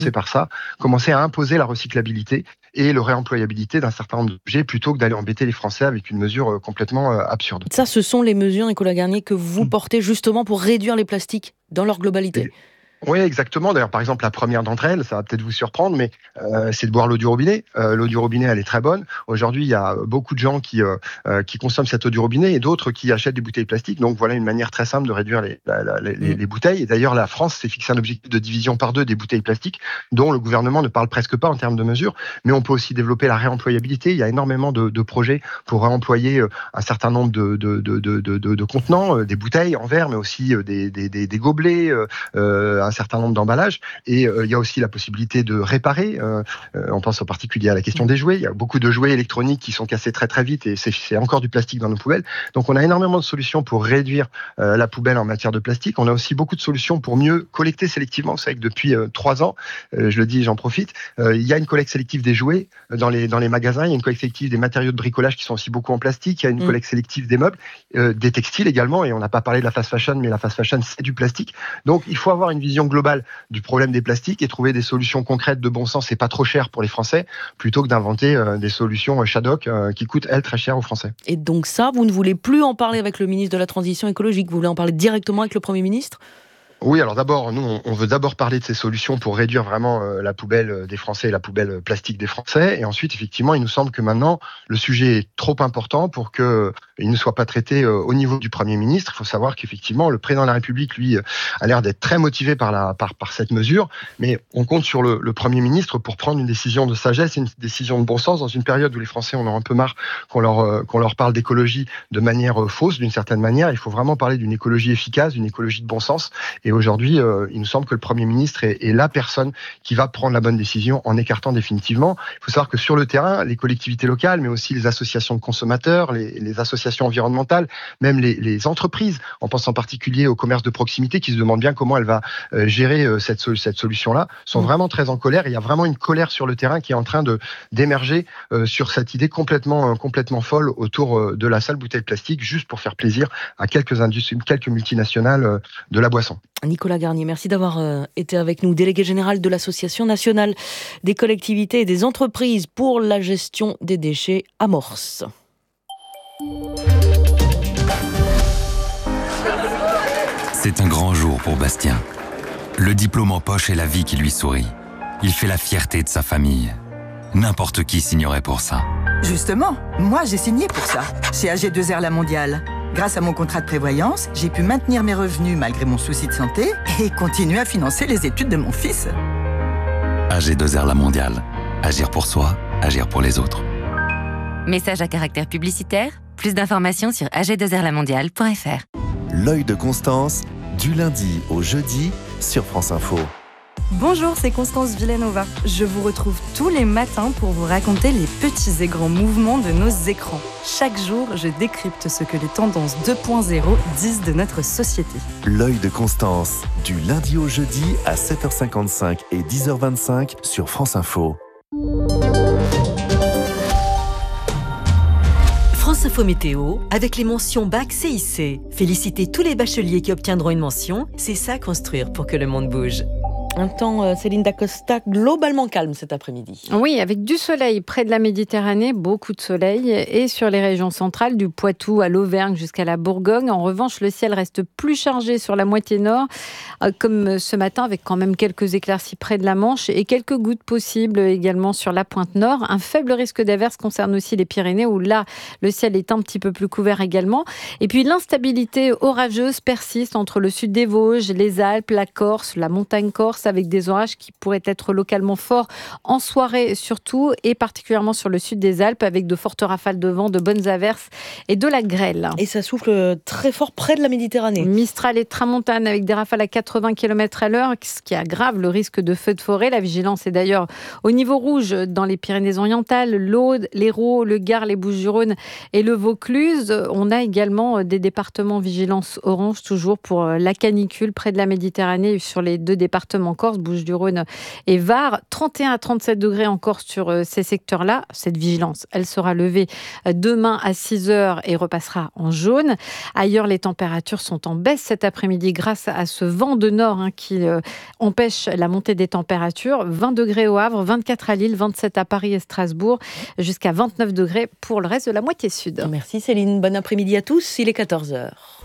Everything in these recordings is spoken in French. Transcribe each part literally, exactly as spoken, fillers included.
mmh. par ça, commencer à imposer la recyclabilité et le réemployabilité d'un certain nombre d'objets plutôt que d'aller embêter les Français avec une mesure complètement euh, absurde. Ça, ce sont les mesures, Nicolas Garnier, que vous portez justement pour réduire les plastiques dans leur globalité. Et... Oui, exactement. D'ailleurs, par exemple, la première d'entre elles, ça va peut-être vous surprendre, mais euh, c'est de boire l'eau du robinet. Euh, l'eau du robinet, elle est très bonne. Aujourd'hui, il y a beaucoup de gens qui euh, euh, qui consomment cette eau du robinet et d'autres qui achètent des bouteilles plastiques. Donc, voilà une manière très simple de réduire les, la, la, les, mmh. les bouteilles. Et d'ailleurs, la France s'est fixé un objectif de division par deux des bouteilles plastiques, dont le gouvernement ne parle presque pas en termes de mesures. Mais on peut aussi développer la réemployabilité. Il y a énormément de, de projets pour réemployer euh, un certain nombre de de de de, de, de, de contenants, euh, des bouteilles en verre, mais aussi euh, des, des des des gobelets. Euh, euh, un certain nombre d'emballages et euh, il y a aussi la possibilité de réparer euh, euh, on pense en particulier à la question des jouets. Il y a beaucoup de jouets électroniques qui sont cassés très très vite et c'est, c'est encore du plastique dans nos poubelles, donc on a énormément de solutions pour réduire euh, la poubelle en matière de plastique. On a aussi beaucoup de solutions pour mieux collecter sélectivement. Vous savez que depuis euh, trois ans, euh, je le dis, j'en profite, euh, il y a une collecte sélective des jouets dans les, dans les magasins, il y a une collecte sélective des matériaux de bricolage qui sont aussi beaucoup en plastique, il y a une mmh. collecte sélective des meubles, euh, des textiles également, et on n'a pas parlé de la fast fashion, mais la fast fashion c'est du plastique. Donc il faut avoir une vision globale du problème des plastiques et trouver des solutions concrètes de bon sens et pas trop chères pour les Français, plutôt que d'inventer euh, des solutions Shadok euh, qui coûtent, elles, très cher aux Français. Et donc ça, vous ne voulez plus en parler avec le ministre de la Transition écologique, vous voulez en parler directement avec le Premier ministre ? Oui, alors d'abord, nous, on veut d'abord parler de ces solutions pour réduire vraiment euh, la poubelle des Français et la poubelle plastique des Français. Et ensuite, effectivement, il nous semble que maintenant, le sujet est trop important pour qu'il euh, ne soit pas traité euh, au niveau du Premier ministre. Il faut savoir qu'effectivement, le Président de la République, lui, euh, a l'air d'être très motivé par, la, par, par cette mesure. Mais on compte sur le, le Premier ministre pour prendre une décision de sagesse et une décision de bon sens dans une période où les Français en ont un peu marre qu'on leur, euh, qu'on leur parle d'écologie de manière euh, fausse, d'une certaine manière. Il faut vraiment parler d'une écologie efficace, d'une écologie de bon sens. Et Et aujourd'hui, euh, il nous semble que le Premier ministre est, est la personne qui va prendre la bonne décision en écartant définitivement. Il faut savoir que sur le terrain, les collectivités locales, mais aussi les associations de consommateurs, les, les associations environnementales, même les, les entreprises, on pense en particulier au commerce de proximité, qui se demandent bien comment elle va euh, gérer euh, cette, cette solution-là, sont vraiment très en colère. Il y a vraiment une colère sur le terrain qui est en train de, d'émerger euh, sur cette idée complètement, euh, complètement folle autour euh, de la seule bouteille plastique, juste pour faire plaisir à quelques industries, quelques multinationales euh, de la boisson. Nicolas Garnier, merci d'avoir euh, été avec nous, délégué général de l'Association nationale des collectivités et des entreprises pour la gestion des déchets, Amorce. C'est un grand jour pour Bastien. Le diplôme en poche et la vie qui lui sourit. Il fait la fierté de sa famille. N'importe qui signerait pour ça. Justement, moi j'ai signé pour ça, chez A G deux R La Mondiale. Grâce à mon contrat de prévoyance, j'ai pu maintenir mes revenus malgré mon souci de santé et continuer à financer les études de mon fils. A G deux R La Mondiale. Agir pour soi, agir pour les autres. Message à caractère publicitaire. Plus d'informations sur a g deux r la mondiale point f r. L'œil de Constance, du lundi au jeudi sur France Info. Bonjour, c'est Constance Villanova. Je vous retrouve tous les matins pour vous raconter les petits et grands mouvements de nos écrans. Chaque jour, je décrypte ce que les tendances deux point zéro disent de notre société. L'œil de Constance, du lundi au jeudi à sept heures cinquante-cinq et dix heures vingt-cinq sur France Info. France Info Météo, avec les mentions Bac C I C. Félicitez tous les bacheliers qui obtiendront une mention, c'est ça construire pour que le monde bouge. Un temps, euh, Céline Dacosta, globalement calme cet après-midi. Oui, avec du soleil près de la Méditerranée, beaucoup de soleil, et sur les régions centrales, du Poitou à l'Auvergne jusqu'à la Bourgogne. En revanche, le ciel reste plus chargé sur la moitié nord, euh, comme ce matin, avec quand même quelques éclaircies près de la Manche et quelques gouttes possibles également sur la pointe nord. Un faible risque d'averse concerne aussi les Pyrénées, où là, le ciel est un petit peu plus couvert également. Et puis, l'instabilité orageuse persiste entre le sud des Vosges, les Alpes, la Corse, la montagne corse, avec des orages qui pourraient être localement forts en soirée surtout, et particulièrement sur le sud des Alpes, avec de fortes rafales de vent, de bonnes averses et de la grêle. Et ça souffle très fort près de la Méditerranée. Mistral et tramontane avec des rafales à quatre-vingts kilomètres à l'heure, ce qui aggrave le risque de feux de forêt. La vigilance est d'ailleurs au niveau rouge dans les Pyrénées-Orientales, l'Aude, l'Hérault, le Gard, les Bouches-du-Rhône et le Vaucluse. On a également des départements vigilance orange, toujours pour la canicule près de la Méditerranée, sur les deux départements en Corse, Bouches-du-Rhône et Var. trente et un à trente-sept degrés en Corse sur ces secteurs-là. Cette vigilance, elle sera levée demain à six heures et repassera en jaune. Ailleurs, les températures sont en baisse cet après-midi grâce à ce vent de nord hein, qui euh, empêche la montée des températures. vingt degrés au Havre, vingt-quatre à Lille, vingt-sept à Paris et Strasbourg, jusqu'à vingt-neuf degrés pour le reste de la moitié sud. Merci Céline, bon après-midi à tous, il est quatorze heures.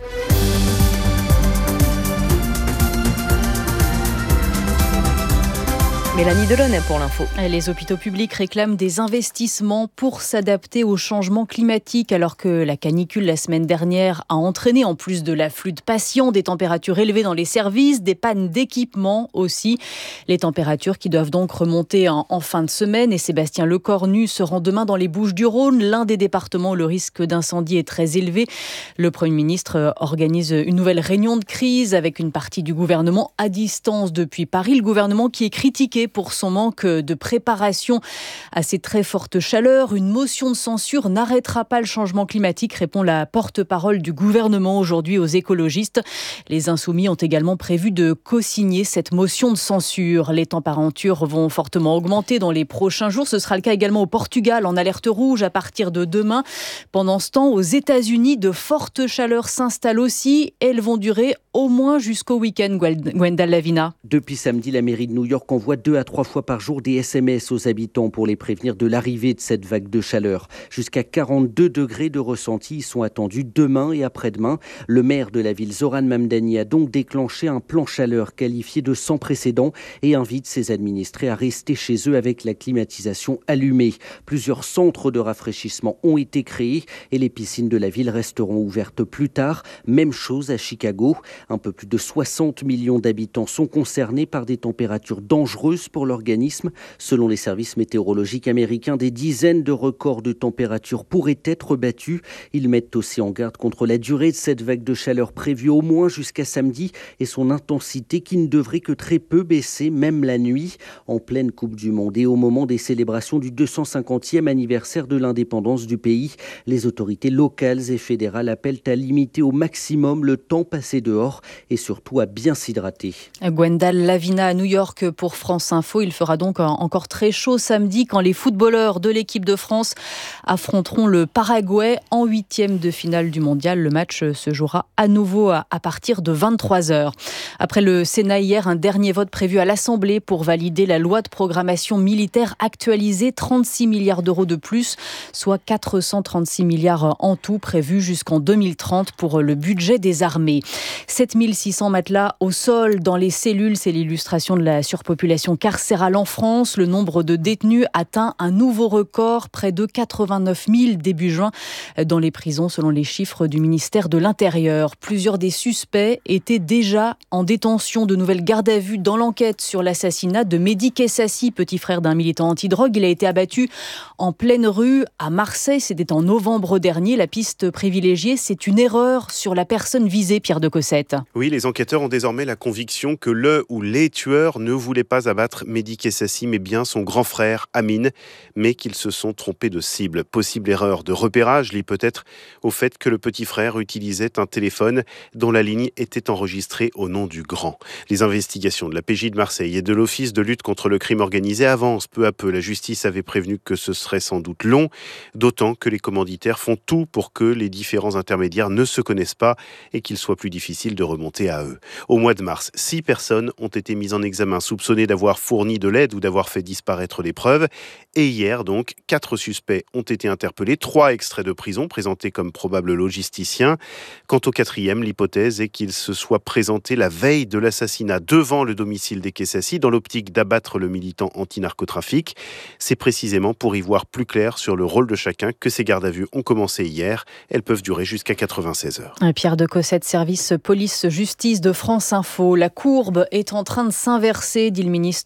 Mélanie Delaunay pour l'info. Les hôpitaux publics réclament des investissements pour s'adapter au changement climatique alors que la canicule la semaine dernière a entraîné en plus de l'afflux de patients, des températures élevées dans les services, des pannes d'équipement aussi. Les températures qui doivent donc remonter en, en fin de semaine et Sébastien Lecornu se rend demain dans les Bouches-du-Rhône, l'un des départements où le risque d'incendie est très élevé. Le Premier ministre organise une nouvelle réunion de crise avec une partie du gouvernement à distance depuis Paris. Le gouvernement qui est critiqué pour son manque de préparation à ces très fortes chaleurs. Une motion de censure n'arrêtera pas le changement climatique, répond la porte-parole du gouvernement aujourd'hui aux écologistes. Les Insoumis ont également prévu de co-signer cette motion de censure. Les températures vont fortement augmenter dans les prochains jours. Ce sera le cas également au Portugal, en alerte rouge à partir de demain. Pendant ce temps, aux États-Unis, de fortes chaleurs s'installent aussi. Elles vont durer au moins jusqu'au week-end, Gwendal Lavina. Depuis samedi, la mairie de New York envoie deux à trois fois par jour des S M S aux habitants pour les prévenir de l'arrivée de cette vague de chaleur. Jusqu'à quarante-deux degrés de ressenti sont attendus demain et après-demain. Le maire de la ville, Zoran Mamdani, a donc déclenché un plan chaleur qualifié de sans précédent et invite ses administrés à rester chez eux avec la climatisation allumée. Plusieurs centres de rafraîchissement ont été créés et les piscines de la ville resteront ouvertes plus tard. Même chose à Chicago. Un peu plus de soixante millions d'habitants sont concernés par des températures dangereuses pour l'organisme. Selon les services météorologiques américains, des dizaines de records de température pourraient être battus. Ils mettent aussi en garde contre la durée de cette vague de chaleur prévue au moins jusqu'à samedi et son intensité qui ne devrait que très peu baisser, même la nuit. En pleine Coupe du Monde et au moment des célébrations du deux cent cinquantième anniversaire de l'indépendance du pays, les autorités locales et fédérales appellent à limiter au maximum le temps passé dehors et surtout à bien s'hydrater. Gwendal Lavina à New York pour France Info. Il fera donc encore très chaud samedi quand les footballeurs de l'équipe de France affronteront le Paraguay en huitième de finale du mondial. Le match se jouera à nouveau à partir de vingt-trois heures. Après le Sénat hier, un dernier vote prévu à l'Assemblée pour valider la loi de programmation militaire actualisée. trente-six milliards d'euros de plus, soit quatre cent trente-six milliards en tout prévus jusqu'en deux mille trente pour le budget des armées. sept mille six cents matelas au sol dans les cellules, c'est l'illustration de la surpopulation carcérale en France. Le nombre de détenus atteint un nouveau record, près de quatre-vingt-neuf mille début juin dans les prisons selon les chiffres du ministère de l'Intérieur. Plusieurs des suspects étaient déjà en détention. De nouvelles gardes à vue dans l'enquête sur l'assassinat de Mehdi Kessassi, petit frère d'un militant antidrogue. Il a été abattu en pleine rue à Marseille. C'était en novembre dernier. La piste privilégiée, c'est une erreur sur la personne visée, Pierre de Cossette. Oui, les enquêteurs ont désormais la conviction que le ou les tueurs ne voulaient pas abattre Mehdi Kessassi, mais bien son grand frère Amine, mais qu'ils se sont trompés de cible. Possible erreur de repérage liée peut-être au fait que le petit frère utilisait un téléphone dont la ligne était enregistrée au nom du grand. Les investigations de la P J de Marseille et de l'Office de lutte contre le crime organisé avancent peu à peu. La justice avait prévenu que ce serait sans doute long, d'autant que les commanditaires font tout pour que les différents intermédiaires ne se connaissent pas et qu'il soit plus difficile de remonter à eux. Au mois de mars, six personnes ont été mises en examen, soupçonnées d'avoir fourni de l'aide ou d'avoir fait disparaître les preuves. Et hier, donc, quatre suspects ont été interpellés, trois extraits de prison présentés comme probables logisticiens. Quant au quatrième, l'hypothèse est qu'il se soit présenté la veille de l'assassinat devant le domicile des Kessassi dans l'optique d'abattre le militant anti-narcotrafic. C'est précisément pour y voir plus clair sur le rôle de chacun que ces gardes à vue ont commencé hier. Elles peuvent durer jusqu'à quatre-vingt-seize heures. Pierre de Cossette, service police-justice de France Info. La courbe est en train de s'inverser, dit le ministre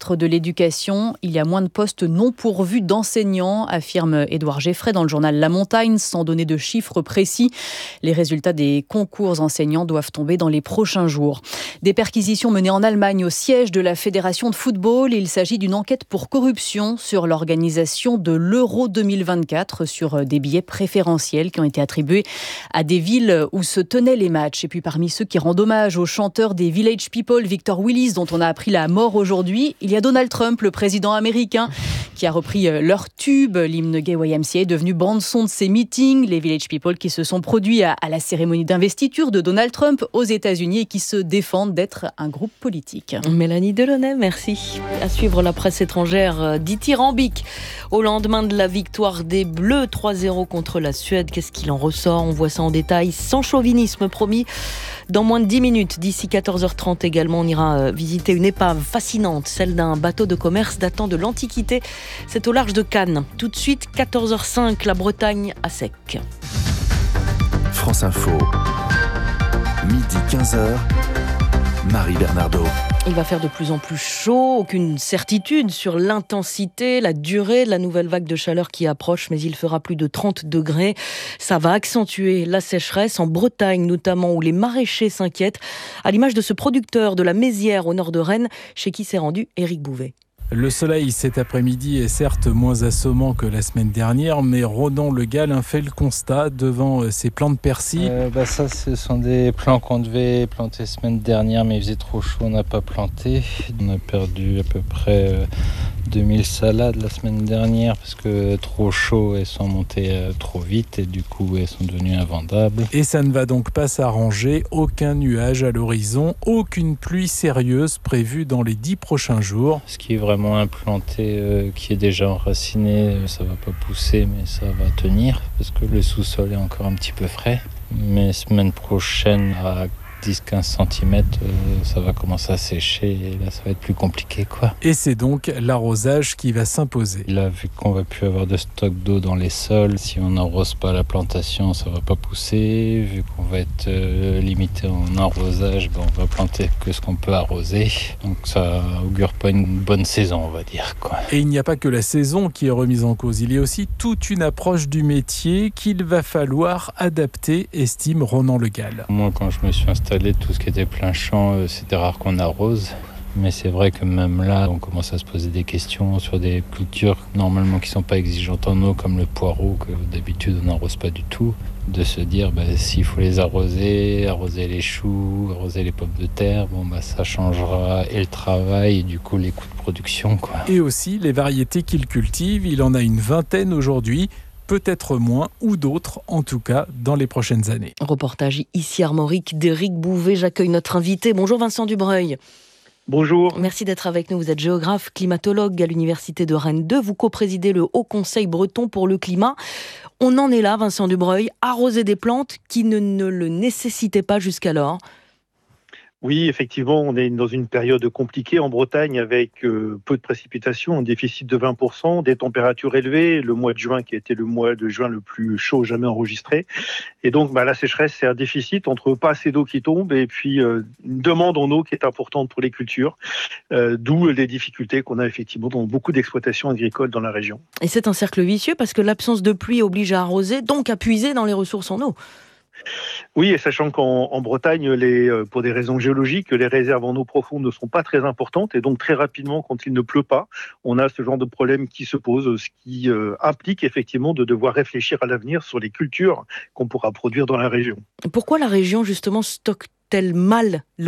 ministre de l'Éducation. Il y a moins de postes non pourvus d'enseignants, affirme Édouard Geffray dans le journal La Montagne, sans donner de chiffres précis. Les résultats des concours enseignants doivent tomber dans les prochains jours. Des perquisitions menées en Allemagne au siège de la Fédération de football. Il s'agit d'une enquête pour corruption sur l'organisation de l'Euro deux mille vingt-quatre, sur des billets préférentiels qui ont été attribués à des villes où se tenaient les matchs. Et puis parmi ceux qui rendent hommage au chanteur des Village People, Victor Willis, dont on a appris la mort aujourd'hui, il y a Donald Trump, le président américain, qui a repris leur tube. L'hymne gay Y M C A est devenu bande-son de ses meetings. Les Village People qui se sont produits à, à la cérémonie d'investiture de Donald Trump aux États-Unis et qui se défendent d'être un groupe politique. Mélanie Delaunay, merci. À suivre la presse étrangère dithyrambique au lendemain de la victoire des Bleus trois zéro contre la Suède. Qu'est-ce qu'il en ressort? On voit ça en détail, sans chauvinisme promis. Dans moins de dix minutes, d'ici quatorze heures trente également, on ira visiter une épave fascinante, celle d'un bateau de commerce datant de l'Antiquité. C'est au large de Cannes. Tout de suite, quatorze heures cinq, la Bretagne à sec. France Info, midi quinze heures, Marie Bernardo. Il va faire de plus en plus chaud, aucune certitude sur l'intensité, la durée de la nouvelle vague de chaleur qui approche, mais il fera plus de trente degrés. Ça va accentuer la sécheresse en Bretagne notamment, où les maraîchers s'inquiètent, à l'image de ce producteur de la Mézières au nord de Rennes, chez qui s'est rendu Éric Bouvet. Le soleil cet après-midi est certes moins assommant que la semaine dernière, mais Ronan Le Gall a fait le constat devant ses plants de persil. Euh, bah ça, ce sont des plants qu'on devait planter semaine dernière, mais il faisait trop chaud, on n'a pas planté. On a perdu à peu près deux mille salades la semaine dernière parce que trop chaud, elles sont montées trop vite et du coup elles sont devenues invendables. Et ça ne va donc pas s'arranger, aucun nuage à l'horizon, aucune pluie sérieuse prévue dans les dix prochains jours. Ce qui est vraiment implanté, euh, qui est déjà enraciné, ça va pas pousser mais ça va tenir parce que le sous-sol est encore un petit peu frais. Mais semaine prochaine à dix à quinze centimètres, euh, ça va commencer à sécher et là ça va être plus compliqué quoi. Et c'est donc l'arrosage qui va s'imposer. Là, vu qu'on va plus avoir de stock d'eau dans les sols, si on n'arrose pas la plantation, ça va pas pousser. Vu qu'on va être euh, limité en arrosage, ben, on va planter que ce qu'on peut arroser. Donc ça augure pas une bonne saison, on va dire quoi. Et il n'y a pas que la saison qui est remise en cause, il y a aussi toute une approche du métier qu'il va falloir adapter, estime Ronan Le Gall. Moi, quand je me suis installé, tout ce qui était plein champ, c'était rare qu'on arrose. Mais c'est vrai que même là, on commence à se poser des questions sur des cultures normalement qui ne sont pas exigeantes en eau, comme le poireau, que d'habitude on n'arrose pas du tout. De se dire, bah, s'il faut les arroser, arroser les choux, arroser les pommes de terre, bon, bah, ça changera et le travail et du coup les coûts de production, quoi. Et aussi les variétés qu'il cultive, il en a une vingtaine aujourd'hui. Peut-être moins, ou d'autres, en tout cas, dans les prochaines années. Reportage ici armorique d'Éric Bouvet. J'accueille notre invité. Bonjour Vincent Dubreuil. Bonjour. Merci d'être avec nous. Vous êtes géographe, climatologue à l'Université de Rennes deux. Vous coprésidez le Haut Conseil breton pour le climat. On en est là, Vincent Dubreuil, arroser des plantes qui ne, ne le nécessitaient pas jusqu'alors. Oui, effectivement, on est dans une période compliquée en Bretagne avec euh, peu de précipitations, un déficit de vingt pour cent, des températures élevées, le mois de juin qui a été le mois de juin le plus chaud jamais enregistré. Et donc, bah, la sécheresse, c'est un déficit entre pas assez d'eau qui tombe et puis euh, une demande en eau qui est importante pour les cultures, euh, d'où les difficultés qu'on a effectivement dans beaucoup d'exploitations agricoles dans la région. Et c'est un cercle vicieux parce que l'absence de pluie oblige à arroser, donc à puiser dans les ressources en eau. Oui, et sachant qu'en en Bretagne, les, pour des raisons géologiques, les réserves en eau profonde ne sont pas très importantes et donc très rapidement, quand il ne pleut pas, on a ce genre de problème qui se pose, ce qui euh, implique effectivement de devoir réfléchir à l'avenir sur les cultures qu'on pourra produire dans la région. Pourquoi la région justement stocke-t-elle mal l'eau ?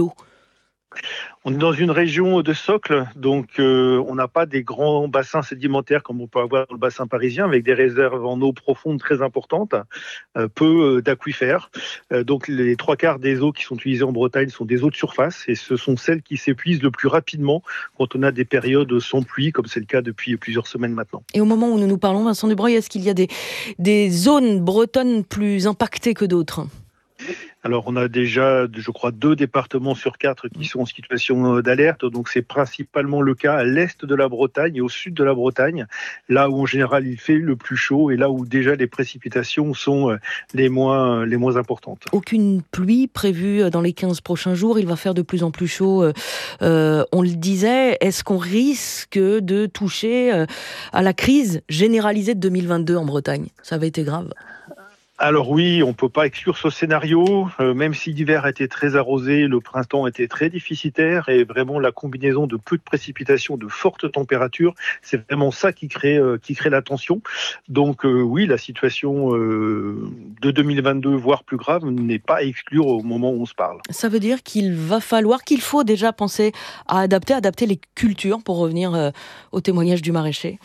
On est dans une région de socle, donc euh, on n'a pas des grands bassins sédimentaires comme on peut avoir dans le bassin parisien, avec des réserves en eau profonde très importantes, euh, peu d'aquifères. Euh, donc les trois quarts des eaux qui sont utilisées en Bretagne sont des eaux de surface, et ce sont celles qui s'épuisent le plus rapidement quand on a des périodes sans pluie, comme c'est le cas depuis plusieurs semaines maintenant. Et au moment où nous nous parlons, Vincent Dubreuil, est-ce qu'il y a des, des zones bretonnes plus impactées que d'autres ? Alors, on a déjà, je crois, deux départements sur quatre qui sont en situation d'alerte. Donc, c'est principalement le cas à l'est de la Bretagne et au sud de la Bretagne, là où en général il fait le plus chaud et là où déjà les précipitations sont les moins, les moins importantes. Aucune pluie prévue dans les quinze prochains jours. Il va faire de plus en plus chaud. Euh, on le disait, est-ce qu'on risque de toucher à la crise généralisée de deux mille vingt-deux en Bretagne ? Ça avait été grave. Alors oui, on ne peut pas exclure ce scénario, euh, même si l'hiver était très arrosé, le printemps était très déficitaire et vraiment la combinaison de peu de précipitations, de fortes températures, c'est vraiment ça qui crée, euh, qui crée la tension. Donc euh, oui, la situation euh, de deux mille vingt-deux, voire plus grave, n'est pas à exclure au moment où on se parle. Ça veut dire qu'il va falloir, qu'il faut déjà penser à adapter, adapter les cultures pour revenir euh, au témoignage du maraîcher.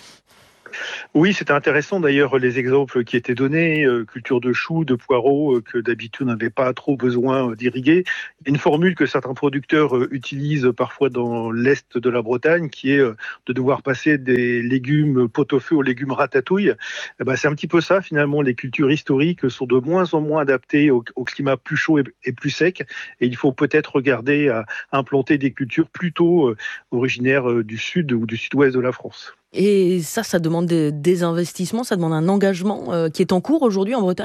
Oui, c'était intéressant d'ailleurs les exemples qui étaient donnés, euh, culture de choux, de poireaux, euh, que d'habitude on n'avait pas trop besoin euh, d'irriguer. Il y a une formule que certains producteurs euh, utilisent parfois dans l'est de la Bretagne, qui est euh, de devoir passer des légumes pot-au-feu aux légumes ratatouille. Eh ben, c'est un petit peu ça finalement, les cultures historiques sont de moins en moins adaptées au, au climat plus chaud et, et plus sec, et il faut peut-être regarder à implanter des cultures plutôt euh, originaires euh, du sud ou du sud-ouest de la France. Et ça, ça demande des, des investissements, ça demande un engagement euh, qui est en cours aujourd'hui en Bretagne ?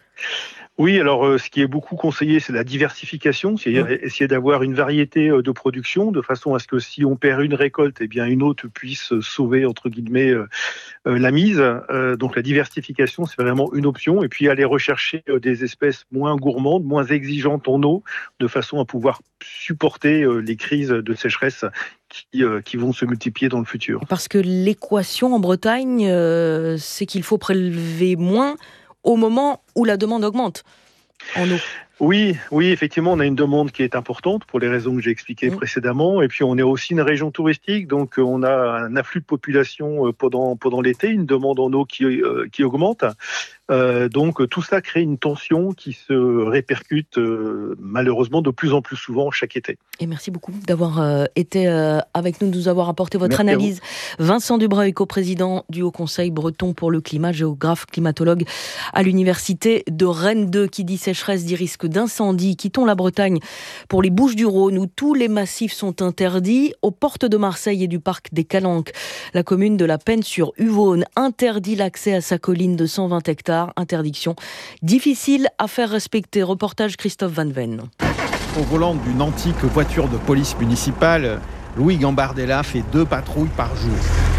Oui, alors euh, ce qui est beaucoup conseillé, c'est la diversification, c'est-à-dire mmh. essayer d'avoir une variété euh, de production, de façon à ce que si on perd une récolte, eh bien une autre puisse sauver, entre guillemets, euh, euh, la mise. Euh, donc la diversification, c'est vraiment une option. Et puis aller rechercher euh, des espèces moins gourmandes, moins exigeantes en eau, de façon à pouvoir supporter euh, les crises de sécheresse qui, euh, qui vont se multiplier dans le futur. Parce que l'équation en Bretagne, euh, c'est qu'il faut prélever moins au moment où la demande augmente en eau. Oui, oui, effectivement, on a une demande qui est importante pour les raisons que j'ai expliquées mmh. précédemment. Et puis, on est aussi une région touristique, donc on a un afflux de population pendant, pendant l'été, une demande en eau qui, euh, qui augmente. Euh, donc tout ça crée une tension qui se répercute euh, malheureusement de plus en plus souvent chaque été. Et merci beaucoup d'avoir euh, été euh, avec nous, de nous avoir apporté votre merci analyse. Vincent Dubreuil, coprésident du Haut Conseil breton pour le climat, géographe, climatologue à l'université de Rennes deux, qui dit sécheresse, dit risque d'incendie. Quittons la Bretagne pour les Bouches-du-Rhône où tous les massifs sont interdits. Aux portes de Marseille et du parc des Calanques, la commune de la Penne-sur-Uvonne interdit l'accès à sa colline de cent vingt hectares. Interdiction difficile à faire respecter. Reportage Christophe Van Ven. Au volant d'une antique voiture de police municipale, Louis Gambardella fait deux patrouilles par jour.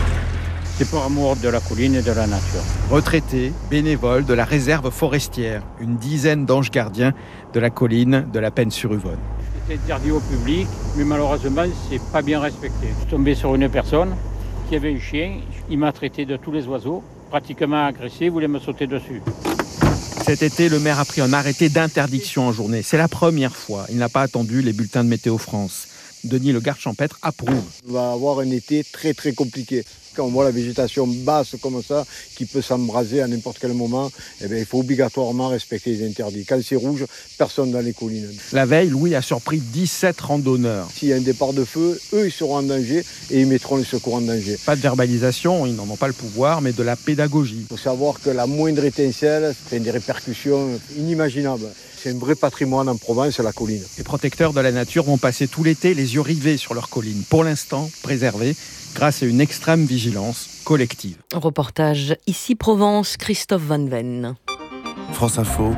C'est pour amour de la colline et de la nature. Retraité, bénévole de la réserve forestière, une dizaine d'anges gardiens de la colline de la Penne-sur-Uvonne. C'est interdit au public, mais malheureusement, c'est pas bien respecté. Je suis tombé sur une personne qui avait un chien, il m'a traité de tous les oiseaux, pratiquement agressé, voulait me sauter dessus. Cet été, le maire a pris un arrêté d'interdiction en journée. C'est la première fois. Il n'a pas attendu les bulletins de Météo France. Denis le garde champêtre approuve. On va avoir un été très très compliqué. Quand on voit la végétation basse comme ça, qui peut s'embraser à n'importe quel moment, eh bien, il faut obligatoirement respecter les interdits. Quand c'est rouge, personne dans les collines. La veille, Louis a surpris dix-sept randonneurs. S'il y a un départ de feu, eux, ils seront en danger et ils mettront les secours en danger. Pas de verbalisation, ils n'en ont pas le pouvoir, mais de la pédagogie. Il faut savoir que la moindre étincelle fait des répercussions inimaginables. C'est un vrai patrimoine en Provence, la colline. Les protecteurs de la nature vont passer tout l'été les yeux rivés sur leur colline, pour l'instant préservée grâce à une extrême vigilance collective. Reportage ici Provence, Christophe Van Ven. France Info.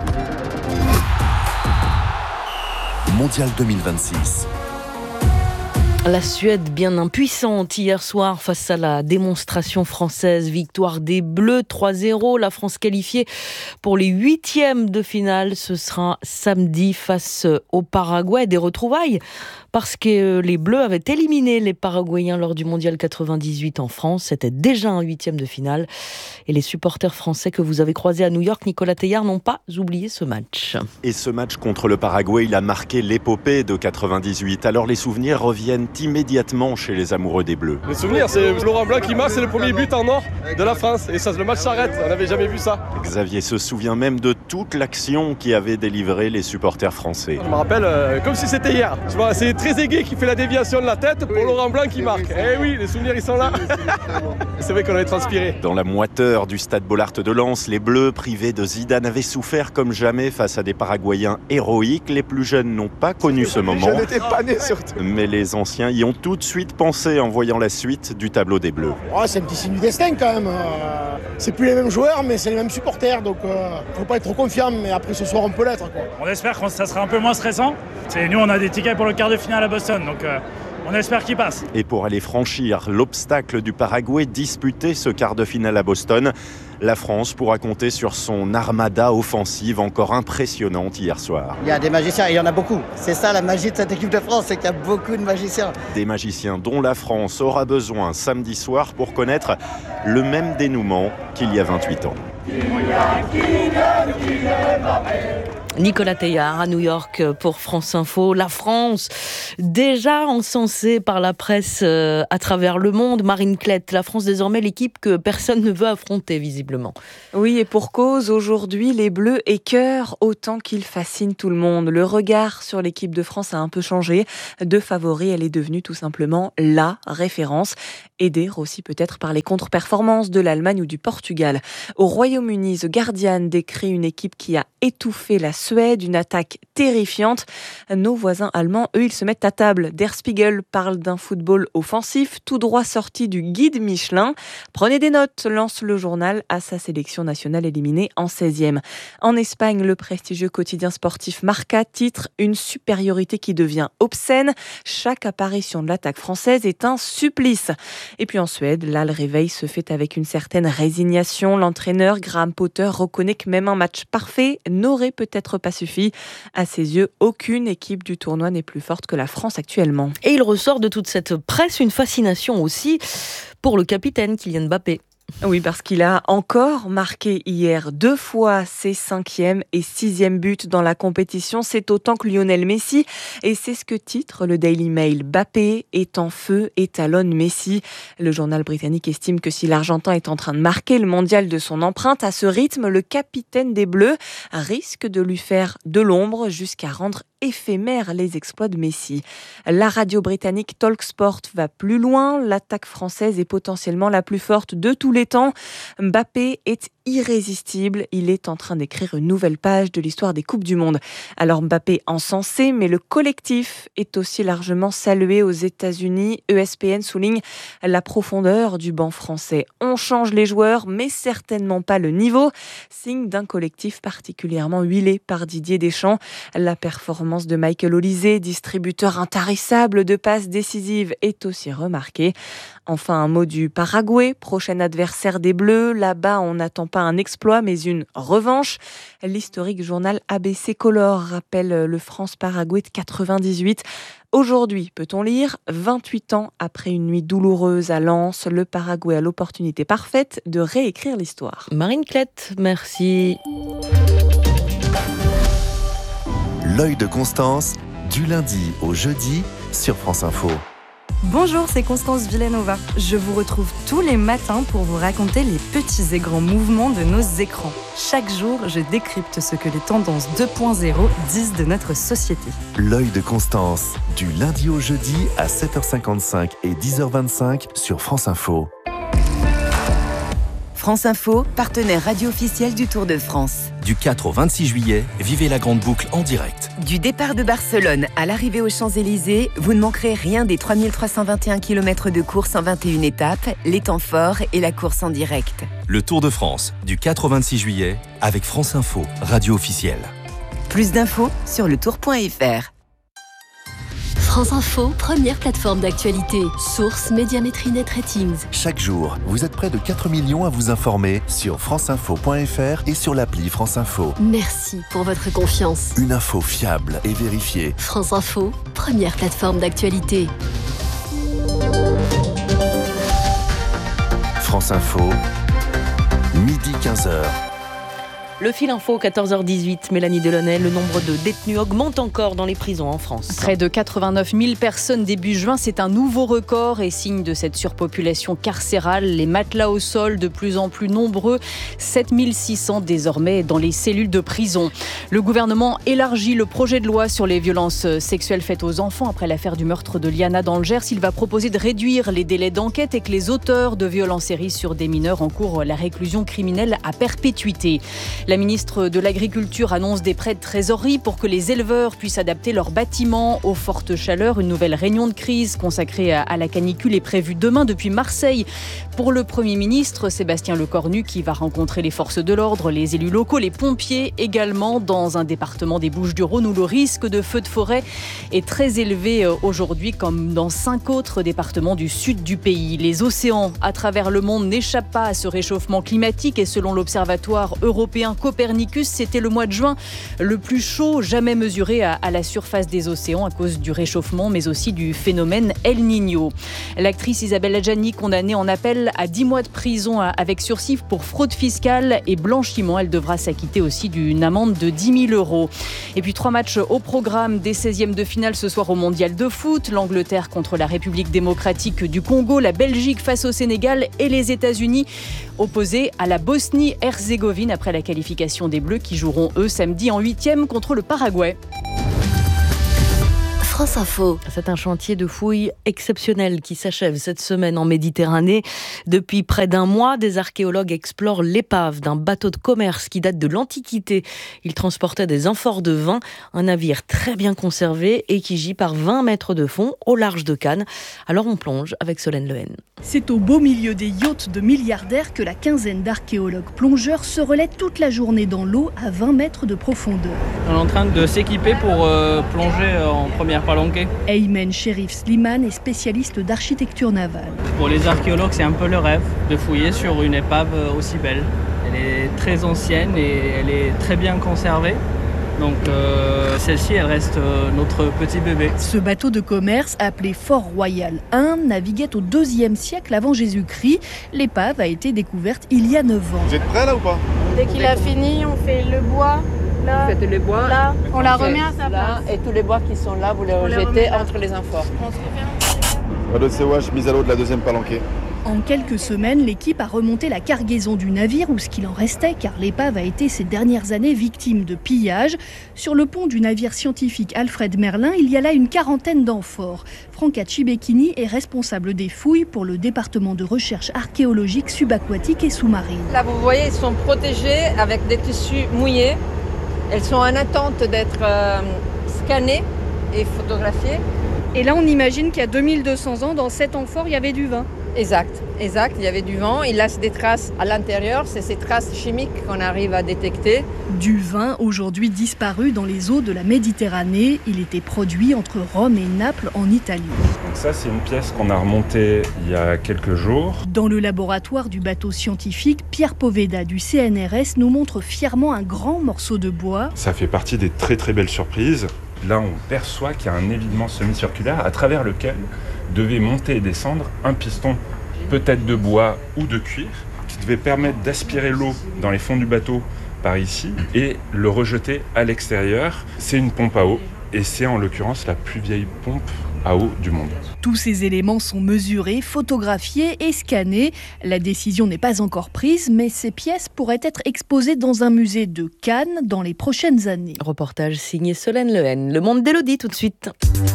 Mondial deux mille vingt-six. La Suède bien impuissante hier soir face à la démonstration française. Victoire des Bleus trois zéro. La France qualifiée pour les huitièmes de finale. Ce sera samedi face au Paraguay. Des retrouvailles parce que les Bleus avaient éliminé les Paraguayens lors du Mondial quatre-vingt-dix-huit en France. C'était déjà un huitième de finale. Et les supporters français que vous avez croisés à New York, Nicolas Teilhard, n'ont pas oublié ce match. Et ce match contre le Paraguay, il a marqué l'épopée de quatre-vingt-dix-huit. Alors les souvenirs reviennent immédiatement chez les amoureux des Bleus. Les souvenirs, c'est Laurent Blanc qui marque, c'est le premier but en or de la France. Et ça, le match s'arrête, on n'avait jamais vu ça. Xavier se souvient même de toute l'action qui avait délivré les supporters français. Je me rappelle euh, comme si c'était hier. Je vois, c'est Trezeguet qui fait la déviation de la tête pour oui. Laurent Blanc qui marque. Eh oui, les souvenirs ils sont là. C'est vrai qu'on avait transpiré. Dans la moiteur du stade Bollaert de Lens, les Bleus, privés de Zidane, avaient souffert comme jamais face à des Paraguayens héroïques. Les plus jeunes n'ont pas connu ce moment. Je n'étais pas né surtout. Mais les anciens y ont tout de suite pensé en voyant la suite du tableau des Bleus. Oh, c'est un petit signe du destin quand même. Euh, c'est plus les mêmes joueurs, mais c'est les mêmes supporters. Donc, euh, faut pas être trop confiant. Mais après ce soir, on peut l'être, quoi. On espère que ça sera un peu moins stressant. C'est, nous, on a des tickets pour le quart de finale à Boston. Donc, euh, on espère qu'il passe. Et pour aller franchir l'obstacle du Paraguay, disputer ce quart de finale à Boston, la France pourra compter sur son armada offensive encore impressionnante hier soir. Il y a des magiciens, et il y en a beaucoup. C'est ça la magie de cette équipe de France, c'est qu'il y a beaucoup de magiciens. Des magiciens dont la France aura besoin samedi soir pour connaître le même dénouement qu'il y a vingt-huit ans. Nicolas Teilhard à New York pour France Info. La France, déjà encensée par la presse euh, à travers le monde. Marine Klett, la France désormais l'équipe que personne ne veut affronter visiblement. Oui, et pour cause, aujourd'hui les Bleus écœurent autant qu'ils fascinent tout le monde. Le regard sur l'équipe de France a un peu changé. De favori, elle est devenue tout simplement la référence. Aidée aussi peut-être par les contre-performances de l'Allemagne ou du Portugal. Au Royaume-Uni, The Guardian décrit une équipe qui a étouffé la Suède, une attaque terrifiante. Nos voisins allemands, eux, ils se mettent à table. Der Spiegel parle d'un football offensif, tout droit sorti du guide Michelin. Prenez des notes, lance le journal à sa sélection nationale éliminée en seizième. En Espagne, le prestigieux quotidien sportif Marca titre une supériorité qui devient obscène. Chaque apparition de l'attaque française est un supplice. Et puis en Suède, là, le réveil se fait avec une certaine résignation. L'entraîneur Graham Potter reconnaît que même un match parfait n'aurait peut-être pas suffi. À ses yeux, aucune équipe du tournoi n'est plus forte que la France actuellement. Et il ressort de toute cette presse une fascination aussi pour le capitaine Kylian Mbappé. Oui, parce qu'il a encore marqué hier deux fois ses cinquième et sixième buts dans la compétition. C'est autant que Lionel Messi. Et c'est ce que titre le Daily Mail. Mbappé est en feu et talonne Messi. Le journal britannique estime que si l'Argentin est en train de marquer le mondial de son empreinte, à ce rythme, le capitaine des Bleus risque de lui faire de l'ombre jusqu'à rendre éphémères les exploits de Messi. La radio britannique Talksport va plus loin. L'attaque française est potentiellement la plus forte de tous les temps. Mbappé est irrésistible. Il est en train d'écrire une nouvelle page de l'histoire des Coupes du Monde. Alors Mbappé encensé, mais le collectif est aussi largement salué aux États-Unis. E S P N souligne la profondeur du banc français. On change les joueurs, mais certainement pas le niveau. Signe d'un collectif particulièrement huilé par Didier Deschamps. La performance de Michael Olise, distributeur intarissable de passes décisives, est aussi remarquée. Enfin, un mot du Paraguay, prochain adversaire des Bleus. Là-bas, on n'attend pas un exploit, mais une revanche. L'historique journal A B C Color rappelle le France-Paraguay de quatre-vingt-dix-huit. Aujourd'hui, peut-on lire, vingt-huit ans après une nuit douloureuse à Lens, le Paraguay a l'opportunité parfaite de réécrire l'histoire. Marine Klett, merci. L'œil de Constance, du lundi au jeudi sur France Info. Bonjour, c'est Constance Villanova. Je vous retrouve tous les matins pour vous raconter les petits et grands mouvements de nos écrans. Chaque jour, je décrypte ce que les tendances deux point zéro disent de notre société. L'œil de Constance, du lundi au jeudi à sept heures cinquante-cinq et dix heures vingt-cinq sur France Info. France Info, partenaire radio officiel du Tour de France. Du quatre au vingt-six juillet, vivez la grande boucle en direct. Du départ de Barcelone à l'arrivée aux Champs-Élysées, vous ne manquerez rien des trois mille trois cent vingt et un kilomètres de course en vingt et une étapes, les temps forts et la course en direct. Le Tour de France, du quatre au vingt-six juillet, avec France Info, radio officielle. Plus d'infos sur le tour point f r. France Info, première plateforme d'actualité. Source Médiamétrie Net Ratings. Chaque jour, vous êtes près de quatre millions à vous informer sur franceinfo point f r et sur l'appli France Info. Merci pour votre confiance. Une info fiable et vérifiée. France Info, première plateforme d'actualité. France Info, midi quinze heures. Le fil info, quatorze heures dix-huit, Mélanie Delaunay, le nombre de détenus augmente encore dans les prisons en France. Près de quatre-vingt-neuf mille personnes début juin, c'est un nouveau record et signe de cette surpopulation carcérale. Les matelas au sol de plus en plus nombreux, sept mille six cents désormais dans les cellules de prison. Le gouvernement élargit le projet de loi sur les violences sexuelles faites aux enfants après l'affaire du meurtre de Liana dans le Gers. Il va proposer de réduire les délais d'enquête et que les auteurs de violences séries sur des mineurs encourent la réclusion criminelle à perpétuité. La ministre de l'Agriculture annonce des prêts de trésorerie pour que les éleveurs puissent adapter leurs bâtiments aux fortes chaleurs. Une nouvelle réunion de crise consacrée à la canicule est prévue demain depuis Marseille pour le Premier ministre Sébastien Lecornu qui va rencontrer les forces de l'ordre, les élus locaux, les pompiers également dans un département des Bouches-du-Rhône où le risque de feu de forêt est très élevé aujourd'hui comme dans cinq autres départements du sud du pays. Les océans à travers le monde n'échappent pas à ce réchauffement climatique et selon l'Observatoire européen Copernicus, c'était le mois de juin le plus chaud jamais mesuré à, à la surface des océans à cause du réchauffement, mais aussi du phénomène El Niño. L'actrice Isabelle Adjani, condamnée en appel à dix mois de prison avec sursis pour fraude fiscale et blanchiment. Elle devra s'acquitter aussi d'une amende de dix mille euros. Et puis trois matchs au programme des seizièmes de finale ce soir au Mondial de foot. L'Angleterre contre la République démocratique du Congo, la Belgique face au Sénégal et les États-Unis opposés à la Bosnie-Herzégovine après la qualification des Bleus qui joueront eux samedi en huitième contre le Paraguay. France Info. C'est un chantier de fouilles exceptionnel qui s'achève cette semaine en Méditerranée. Depuis près d'un mois, des archéologues explorent l'épave d'un bateau de commerce qui date de l'Antiquité. Il transportait des amphores de vin, un navire très bien conservé et qui gît par vingt mètres de fond au large de Cannes. Alors on plonge avec Solène Lehen. C'est au beau milieu des yachts de milliardaires que la quinzaine d'archéologues plongeurs se relaient toute la journée dans l'eau à vingt mètres de profondeur. On est en train de s'équiper pour euh, plonger en première palanquée. Aymen Sherif Slimane est spécialiste d'architecture navale. Pour les archéologues, c'est un peu le rêve de fouiller sur une épave aussi belle. Elle est très ancienne et elle est très bien conservée. Donc euh, celle-ci, elle reste euh, notre petit bébé. Ce bateau de commerce, appelé Fort Royal un, naviguait au deuxième siècle avant Jésus-Christ. L'épave a été découverte il y a neuf ans. Vous êtes prêts là ou pas? Dès qu'il a fini, on fait le bois. Là, vous faites le bois, là, on la remet à sa là, place. Et tous les bois qui sont là, vous les on rejetez les entre les amphores. On se revient. Radeau de Sewash, mise à l'eau de la deuxième palanquée. En quelques semaines, l'équipe a remonté la cargaison du navire ou ce qu'il en restait, car l'épave a été ces dernières années victime de pillage. Sur le pont du navire scientifique Alfred Merlin, il y a là une quarantaine d'amphores. Franca Cibecchini est responsable des fouilles pour le département de recherche archéologique subaquatique et sous-marine. Là, vous voyez, ils sont protégés avec des tissus mouillés. Elles sont en attente d'être euh, scannées et photographiées. Et là, on imagine qu'il y a deux mille deux cents ans, dans cet amphore, il y avait du vin. Exact, exact. Il y avait du vent. Il laisse des traces à l'intérieur. C'est ces traces chimiques qu'on arrive à détecter. Du vin, aujourd'hui disparu dans les eaux de la Méditerranée. Il était produit entre Rome et Naples en Italie. Donc ça, c'est une pièce qu'on a remontée il y a quelques jours. Dans le laboratoire du bateau scientifique, Pierre Poveda du C N R S nous montre fièrement un grand morceau de bois. Ça fait partie des très très belles surprises. Là, on perçoit qu'il y a un évidement semi-circulaire à travers lequel devait monter et descendre un piston, peut-être de bois ou de cuir, qui devait permettre d'aspirer l'eau dans les fonds du bateau par ici et le rejeter à l'extérieur. C'est une pompe à eau et c'est en l'occurrence la plus vieille pompe à eau du monde. Tous ces éléments sont mesurés, photographiés et scannés. La décision n'est pas encore prise, mais ces pièces pourraient être exposées dans un musée de Cannes dans les prochaines années. Reportage signé Solène Lehen. Le monde d'Élodie tout de suite.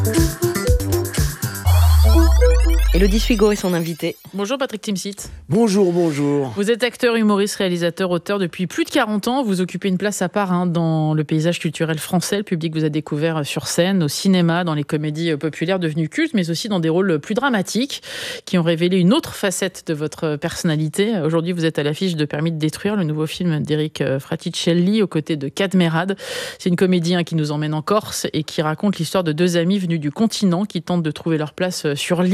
Élodie Suigo est son invitée. Bonjour Patrick Timsit. Bonjour, bonjour. Vous êtes acteur, humoriste, réalisateur, auteur depuis plus de quarante ans. Vous occupez une place à part hein, dans le paysage culturel français. Le public vous a découvert sur scène, au cinéma, dans les comédies populaires devenues cultes, mais aussi dans des rôles plus dramatiques qui ont révélé une autre facette de votre personnalité. Aujourd'hui, vous êtes à l'affiche de Permis de détruire, le nouveau film d'Éric Fraticelli aux côtés de Cadmerade. C'est une comédie hein, qui nous emmène en Corse et qui raconte l'histoire de deux amis venus du continent qui tentent de trouver leur place sur l'île à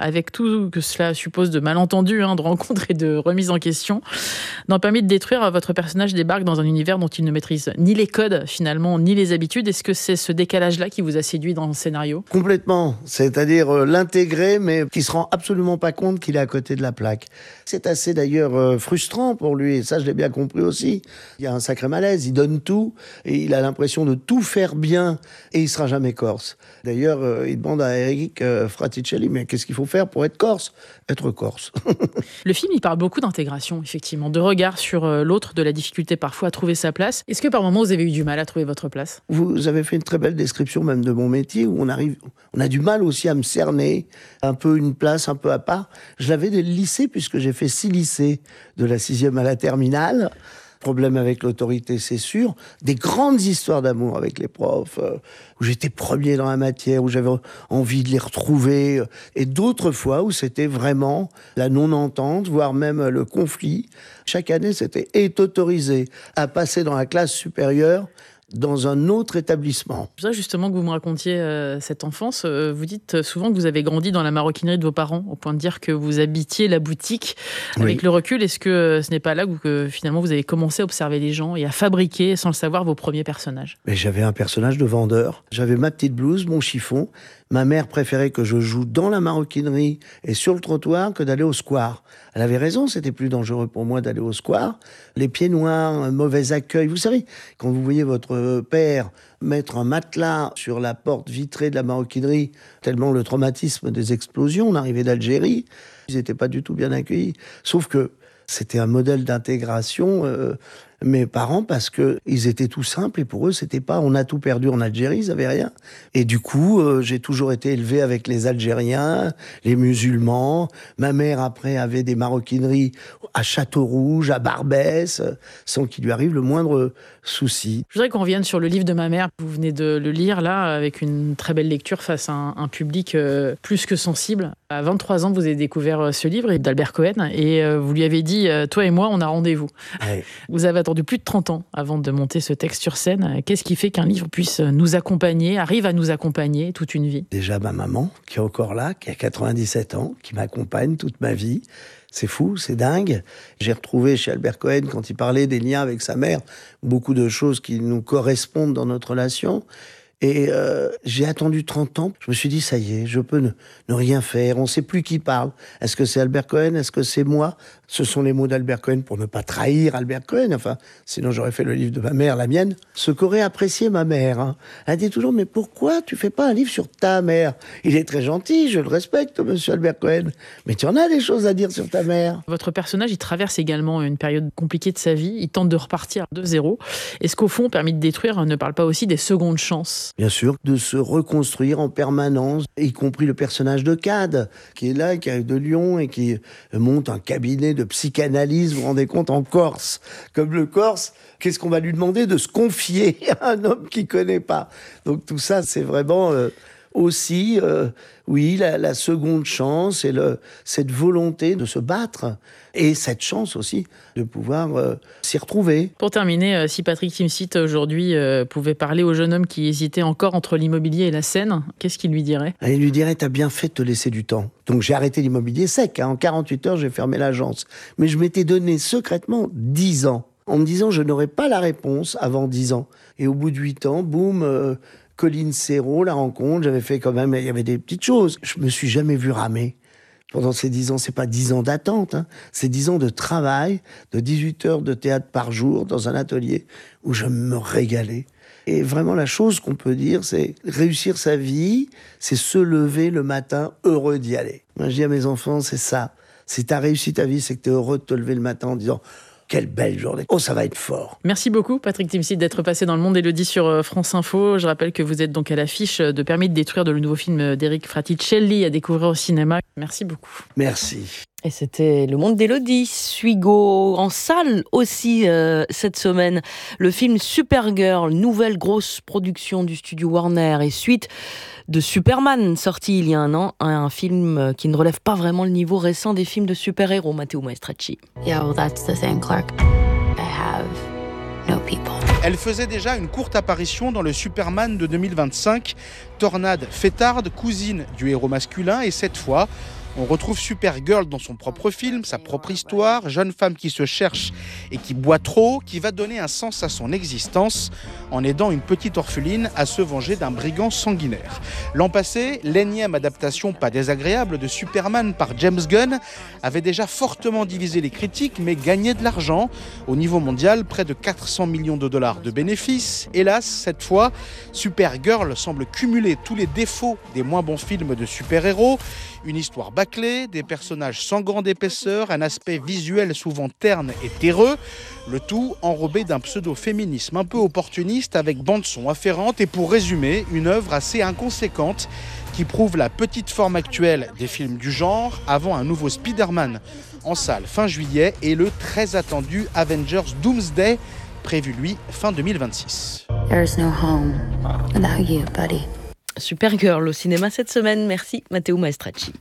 avec tout que cela suppose de malentendus, hein, de rencontres et de remises en question. Dans Permis de détruire, votre personnage débarque dans un univers dont il ne maîtrise ni les codes, finalement, ni les habitudes. Est-ce que c'est ce décalage-là qui vous a séduit dans le scénario ? Complètement. C'est-à-dire euh, l'intégrer, mais qui se rend absolument pas compte qu'il est à côté de la plaque. C'est assez d'ailleurs euh, frustrant pour lui, et ça je l'ai bien compris aussi. Il y a un sacré malaise, il donne tout, et il a l'impression de tout faire bien, et il sera jamais corse. D'ailleurs, euh, il demande à Eric euh, Fraticelli, mais qu'est-ce qu'il faut faire pour être corse ? Être corse. Le film, il parle beaucoup d'intégration, effectivement, de regard sur euh, l'autre, de la difficulté parfois à trouver sa place. Est-ce que par moments vous avez eu du mal à trouver votre place ? Vous avez fait une très belle description même de mon métier, où on arrive, on a du mal aussi à me cerner, un peu une place un peu à part. Je l'avais dès le lycée, puisque j'ai fait six lycées, de la sixième à la terminale. Problème avec l'autorité, c'est sûr. Des grandes histoires d'amour avec les profs, euh, où j'étais premier dans la matière, où j'avais envie de les retrouver. Euh, et d'autres fois où c'était vraiment la non-entente, voire même le conflit. Chaque année, c'était est autorisé à passer dans la classe supérieure dans un autre établissement. Je voudrais justement que vous me racontiez euh, cette enfance. Euh, vous dites souvent que vous avez grandi dans la maroquinerie de vos parents, au point de dire que vous habitiez la boutique. Avec oui. le recul, est-ce que ce n'est pas là que, que finalement vous avez commencé à observer les gens et à fabriquer, sans le savoir, vos premiers personnages ? Mais j'avais un personnage de vendeur. J'avais ma petite blouse, mon chiffon. Ma mère préférait que je joue dans la maroquinerie et sur le trottoir que d'aller au square. Elle avait raison, c'était plus dangereux pour moi d'aller au square. Les pieds noirs, un mauvais accueil. Vous savez, quand vous voyez votre père mettre un matelas sur la porte vitrée de la maroquinerie, tellement le traumatisme des explosions, on arrivait d'Algérie, ils n'étaient pas du tout bien accueillis. Sauf que c'était un modèle d'intégration, euh, mes parents, parce qu'ils étaient tout simples, et pour eux, c'était pas « on a tout perdu en Algérie », ils n'avaient rien. Et du coup, euh, j'ai toujours été élevé avec les Algériens, les musulmans. Ma mère, après, avait des maroquineries à Château-Rouge, à Barbès, sans qu'il lui arrive le moindre souci. Je voudrais qu'on revienne sur le livre de ma mère. Vous venez de le lire, là, avec une très belle lecture face à un, un public euh, plus que sensible. À vingt-trois ans, vous avez découvert ce livre d'Albert Cohen, et euh, vous lui avez dit euh, « toi et moi, on a rendez-vous ouais. ». Vous avez attendu plus de trente ans avant de monter ce texte sur scène. Qu'est-ce qui fait qu'un livre puisse nous accompagner, arrive à nous accompagner toute une vie ? Déjà ma maman, qui est encore là, qui a quatre-vingt-dix-sept ans, qui m'accompagne toute ma vie. C'est fou, c'est dingue. J'ai retrouvé chez Albert Cohen, quand il parlait des liens avec sa mère, beaucoup de choses qui nous correspondent dans notre relation. Et euh, j'ai attendu trente ans. Je me suis dit, ça y est, je peux ne, ne rien faire. On ne sait plus qui parle. Est-ce que c'est Albert Cohen ? Est-ce que c'est moi ? Ce sont les mots d'Albert Cohen pour ne pas trahir Albert Cohen. Enfin, sinon j'aurais fait le livre de ma mère, la mienne. Ce qu'aurait apprécié ma mère. Hein. Elle dit toujours, mais pourquoi tu fais pas un livre sur ta mère ? Il est très gentil, je le respecte, monsieur Albert Cohen. Mais tu en as des choses à dire sur ta mère. Votre personnage, il traverse également une période compliquée de sa vie. Il tente de repartir de zéro. Est-ce qu'au fond, Permis de détruire ne parle pas aussi des secondes chances ? Bien sûr, de se reconstruire en permanence, y compris le personnage de Cad, qui est là, qui arrive de Lyon et qui monte un cabinet de psychanalyse, vous vous rendez compte, en Corse. Comme le Corse, qu'est-ce qu'on va lui demander ? De se confier à un homme qu'il ne connaît pas. Donc tout ça, c'est vraiment... Euh, aussi, euh, oui, la, la seconde chance et le, cette volonté de se battre et cette chance aussi de pouvoir euh, s'y retrouver. Pour terminer, euh, si Patrick Timsit aujourd'hui euh, pouvait parler au jeune homme qui hésitait encore entre l'immobilier et la scène, qu'est-ce qu'il lui dirait ? Il lui dirait, t'as bien fait de te laisser du temps. Donc j'ai arrêté l'immobilier sec, hein. En quarante-huit heures, j'ai fermé l'agence. Mais je m'étais donné secrètement dix ans, en me disant je n'aurais pas la réponse avant dix ans. Et au bout de huit ans, boum... Euh, Colline Serrault, la rencontre, j'avais fait quand même, il y avait des petites choses. Je me suis jamais vu ramer. Pendant ces dix ans, c'est pas dix ans d'attente, hein. C'est dix ans de travail, de dix-huit heures de théâtre par jour dans un atelier où je me régalais. Et vraiment, la chose qu'on peut dire, c'est réussir sa vie, c'est se lever le matin heureux d'y aller. Moi, je dis à mes enfants, c'est ça. Si t'as réussi ta vie, c'est que t'es heureux de te lever le matin en disant... Quelle belle journée. Oh, ça va être fort. Merci beaucoup, Patrick Timsit, d'être passé dans le monde d'Élodie sur France Info. Je rappelle que vous êtes donc à l'affiche de Permis de détruire, de le nouveau film d'Eric Fraticelli à découvrir au cinéma. Merci beaucoup. Merci. Et c'était Le Monde d'Élodie. Suigo en salle aussi euh, cette semaine. Le film Supergirl, nouvelle grosse production du studio Warner et suite de Superman, sorti il y a un an, un film qui ne relève pas vraiment le niveau récent des films de super-héros, Matteo Maestracci. Yeah, well, that's the thing, Clark. I have no people. Elle faisait déjà une courte apparition dans le Superman de deux mille vingt-cinq. Tornade fêtarde, cousine du héros masculin, et cette fois, On retrouve Supergirl dans son propre film, sa propre histoire, jeune femme qui se cherche et qui boit trop, qui va donner un sens à son existence en aidant une petite orpheline à se venger d'un brigand sanguinaire. L'an passé, l'énième adaptation pas désagréable de Superman par James Gunn avait déjà fortement divisé les critiques mais gagné de l'argent. Au niveau mondial, près de quatre cents millions de dollars de bénéfices. Hélas, cette fois, Supergirl semble cumuler tous les défauts des moins bons films de super-héros. Une histoire bâclée, des personnages sans grande épaisseur, un aspect visuel souvent terne et terreux, le tout enrobé d'un pseudo-féminisme un peu opportuniste avec bande-son afférente et pour résumer, une œuvre assez inconséquente qui prouve la petite forme actuelle des films du genre avant un nouveau Spider-Man en salle fin juillet et le très attendu Avengers Doomsday prévu lui fin deux mille vingt-six. There's no home without you, buddy. Supergirl au cinéma cette semaine. Merci Matteo Maestracci.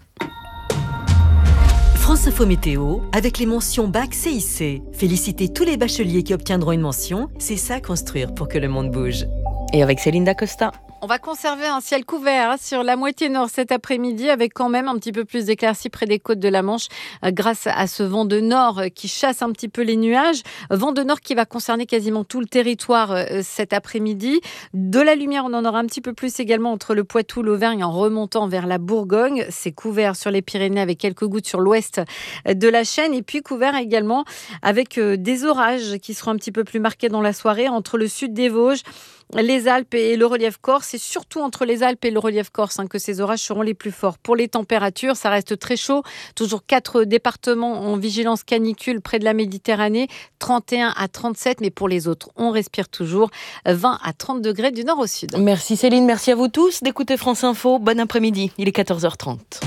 France Info Météo, avec les mentions Bac C I C. Félicitez tous les bacheliers qui obtiendront une mention. C'est ça construire pour que le monde bouge. Et avec Céline Dacosta. On va conserver un ciel couvert hein, sur la moitié nord cet après-midi avec quand même un petit peu plus d'éclaircies près des côtes de la Manche euh, grâce à ce vent de nord euh, qui chasse un petit peu les nuages. Vent de nord qui va concerner quasiment tout le territoire euh, cet après-midi. De la lumière, on en aura un petit peu plus également entre le Poitou, l'Auvergne en remontant vers la Bourgogne. C'est couvert sur les Pyrénées avec quelques gouttes sur l'ouest de la chaîne et puis couvert également avec euh, des orages qui seront un petit peu plus marqués dans la soirée entre le sud des Vosges, les Alpes et le relief corse. C'est surtout entre les Alpes et le relief corse hein, que ces orages seront les plus forts. Pour les températures, ça reste très chaud. Toujours quatre départements en vigilance canicule près de la Méditerranée, trente et un à trente-sept. Mais pour les autres, on respire toujours vingt à trente degrés du nord au sud. Merci Céline, merci à vous tous d'écouter France Info. Bon après-midi, il est quatorze heures trente.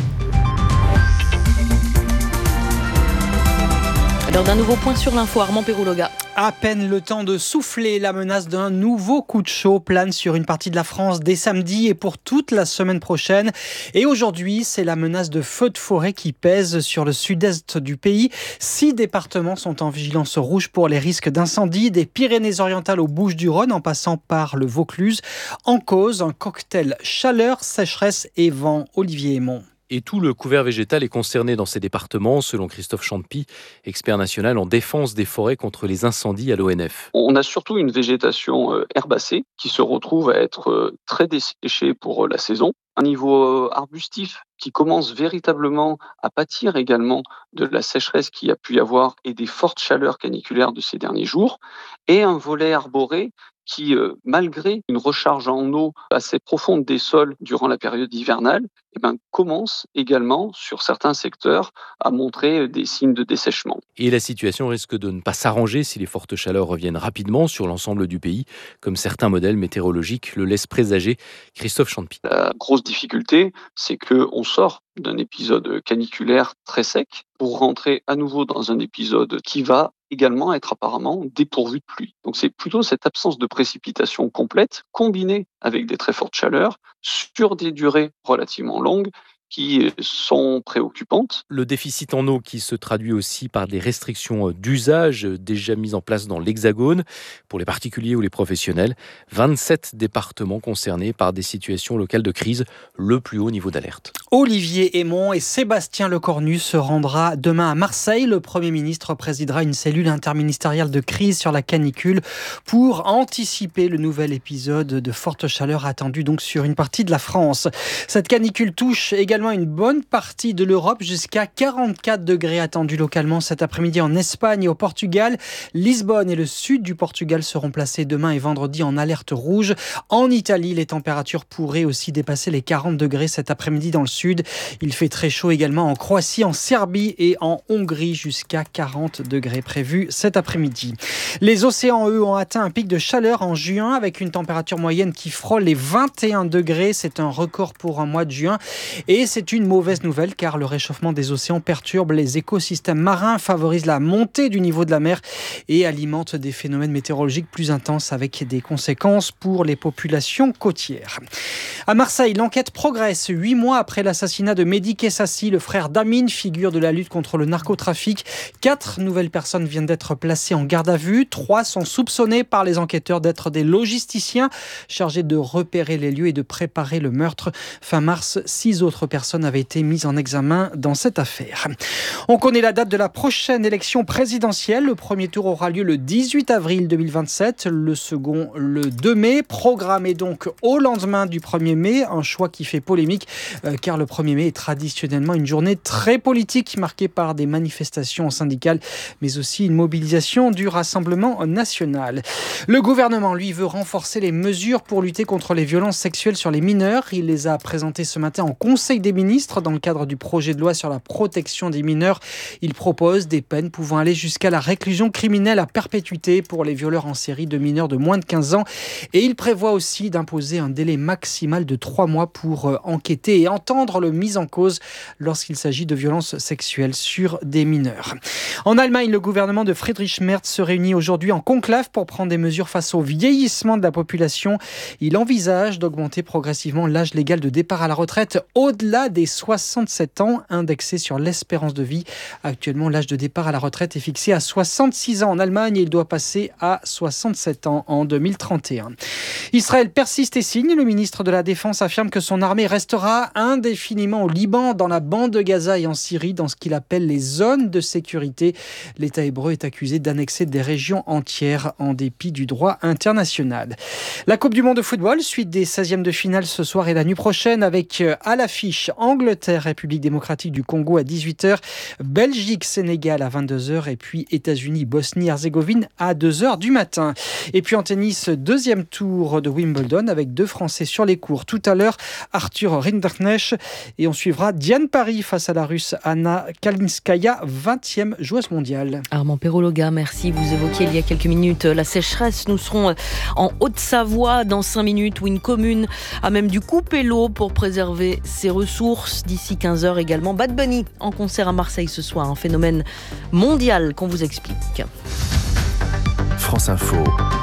Alors d'un nouveau point sur l'info, Armand Pérouloga. À peine le temps de souffler, la menace d'un nouveau coup de chaud plane sur une partie de la France dès samedi et pour toute la semaine prochaine. Et aujourd'hui, c'est la menace de feux de forêt qui pèse sur le sud-est du pays. Six départements sont en vigilance rouge pour les risques d'incendie, des Pyrénées-Orientales aux Bouches-du-Rhône en passant par le Vaucluse. En cause, un cocktail chaleur, sécheresse et vent. Olivier Aymon. Et tout le couvert végétal est concerné dans ces départements, selon Christophe Champy, expert national en défense des forêts contre les incendies à l'O N F. On a surtout une végétation herbacée qui se retrouve à être très desséchée pour la saison. Un niveau arbustif qui commence véritablement à pâtir également de la sécheresse qu'il y a pu y avoir et des fortes chaleurs caniculaires de ces derniers jours. Et un volet arboré qui, euh, malgré une recharge en eau assez profonde des sols durant la période hivernale, eh ben, commence également, sur certains secteurs, à montrer des signes de dessèchement. Et la situation risque de ne pas s'arranger si les fortes chaleurs reviennent rapidement sur l'ensemble du pays, comme certains modèles météorologiques le laissent présager. Christophe Champy. La grosse difficulté, c'est qu'on sort d'un épisode caniculaire très sec pour rentrer à nouveau dans un épisode qui va également être apparemment dépourvu de pluie. Donc c'est plutôt cette absence de précipitation complète, combinée avec des très fortes chaleurs, sur des durées relativement longues, qui sont préoccupantes. Le déficit en eau qui se traduit aussi par des restrictions d'usage déjà mises en place dans l'Hexagone pour les particuliers ou les professionnels. vingt-sept départements concernés par des situations locales de crise, le plus haut niveau d'alerte. Olivier Aymon et Sébastien Lecornu se rendra demain à Marseille. Le Premier ministre présidera une cellule interministérielle de crise sur la canicule pour anticiper le nouvel épisode de forte chaleur attendu donc sur une partie de la France. Cette canicule touche également une bonne partie de l'Europe, jusqu'à quarante-quatre degrés attendus localement cet après-midi en Espagne et au Portugal. Lisbonne et le sud du Portugal seront placés demain et vendredi en alerte rouge. En Italie, les températures pourraient aussi dépasser les quarante degrés cet après-midi dans le sud. Il fait très chaud également en Croatie, en Serbie et en Hongrie, jusqu'à quarante degrés prévus cet après-midi. Les océans, eux, ont atteint un pic de chaleur en juin avec une température moyenne qui frôle les vingt et un degrés. C'est un record pour un mois de juin. Et c'est une mauvaise nouvelle car le réchauffement des océans perturbe les écosystèmes marins, favorise la montée du niveau de la mer et alimente des phénomènes météorologiques plus intenses avec des conséquences pour les populations côtières. À Marseille, l'enquête progresse. Huit mois après l'assassinat de Mehdi Kessassi, le frère d'Amine, figure de la lutte contre le narcotrafic. Quatre nouvelles personnes viennent d'être placées en garde à vue. Trois sont soupçonnées par les enquêteurs d'être des logisticiens chargés de repérer les lieux et de préparer le meurtre. Fin mars, six autres personnes personnes avaient été mises en examen dans cette affaire. On connaît la date de la prochaine élection présidentielle. Le premier tour aura lieu le dix-huit avril deux mille vingt-sept, le second le deux mai. Programmé donc au lendemain du premier mai, un choix qui fait polémique euh, car le premier mai est traditionnellement une journée très politique marquée par des manifestations syndicales mais aussi une mobilisation du Rassemblement national. Le gouvernement, lui, veut renforcer les mesures pour lutter contre les violences sexuelles sur les mineurs. Il les a présentées ce matin en Conseil des ministres dans le cadre du projet de loi sur la protection des mineurs. Il propose des peines pouvant aller jusqu'à la réclusion criminelle à perpétuité pour les violeurs en série de mineurs de moins de quinze ans. Et il prévoit aussi d'imposer un délai maximal de trois mois pour enquêter et entendre le mis en cause lorsqu'il s'agit de violences sexuelles sur des mineurs. En Allemagne, le gouvernement de Friedrich Merz se réunit aujourd'hui en conclave pour prendre des mesures face au vieillissement de la population. Il envisage d'augmenter progressivement l'âge légal de départ à la retraite au-delà des soixante-sept ans, indexé sur l'espérance de vie. Actuellement, l'âge de départ à la retraite est fixé à soixante-six ans en Allemagne et il doit passer à soixante-sept ans en deux mille trente et un. Israël persiste et signe. Le ministre de la Défense affirme que son armée restera indéfiniment au Liban, dans la bande de Gaza et en Syrie, dans ce qu'il appelle les zones de sécurité. L'État hébreu est accusé d'annexer des régions entières en dépit du droit international. La Coupe du monde de football, suite des seizièmes de finale ce soir et la nuit prochaine avec à l'affiche Angleterre, République démocratique du Congo à dix-huit heures, Belgique, Sénégal à vingt-deux heures et puis États-Unis, Bosnie-Herzégovine à deux heures du matin. Et puis en tennis, deuxième tour de Wimbledon avec deux Français sur les cours tout à l'heure, Arthur Rinderknecht et on suivra Diane Paris face à la Russe Anna Kalinskaya, vingtième joueuse mondiale. Armand Perrologa, merci. Vous évoquiez il y a quelques minutes la sécheresse. Nous serons en Haute-Savoie dans cinq minutes où une commune a même dû couper l'eau pour préserver ses ressources. D'ici quinze heures également, Bad Bunny en concert à Marseille ce soir. Un phénomène mondial qu'on vous explique. France Info,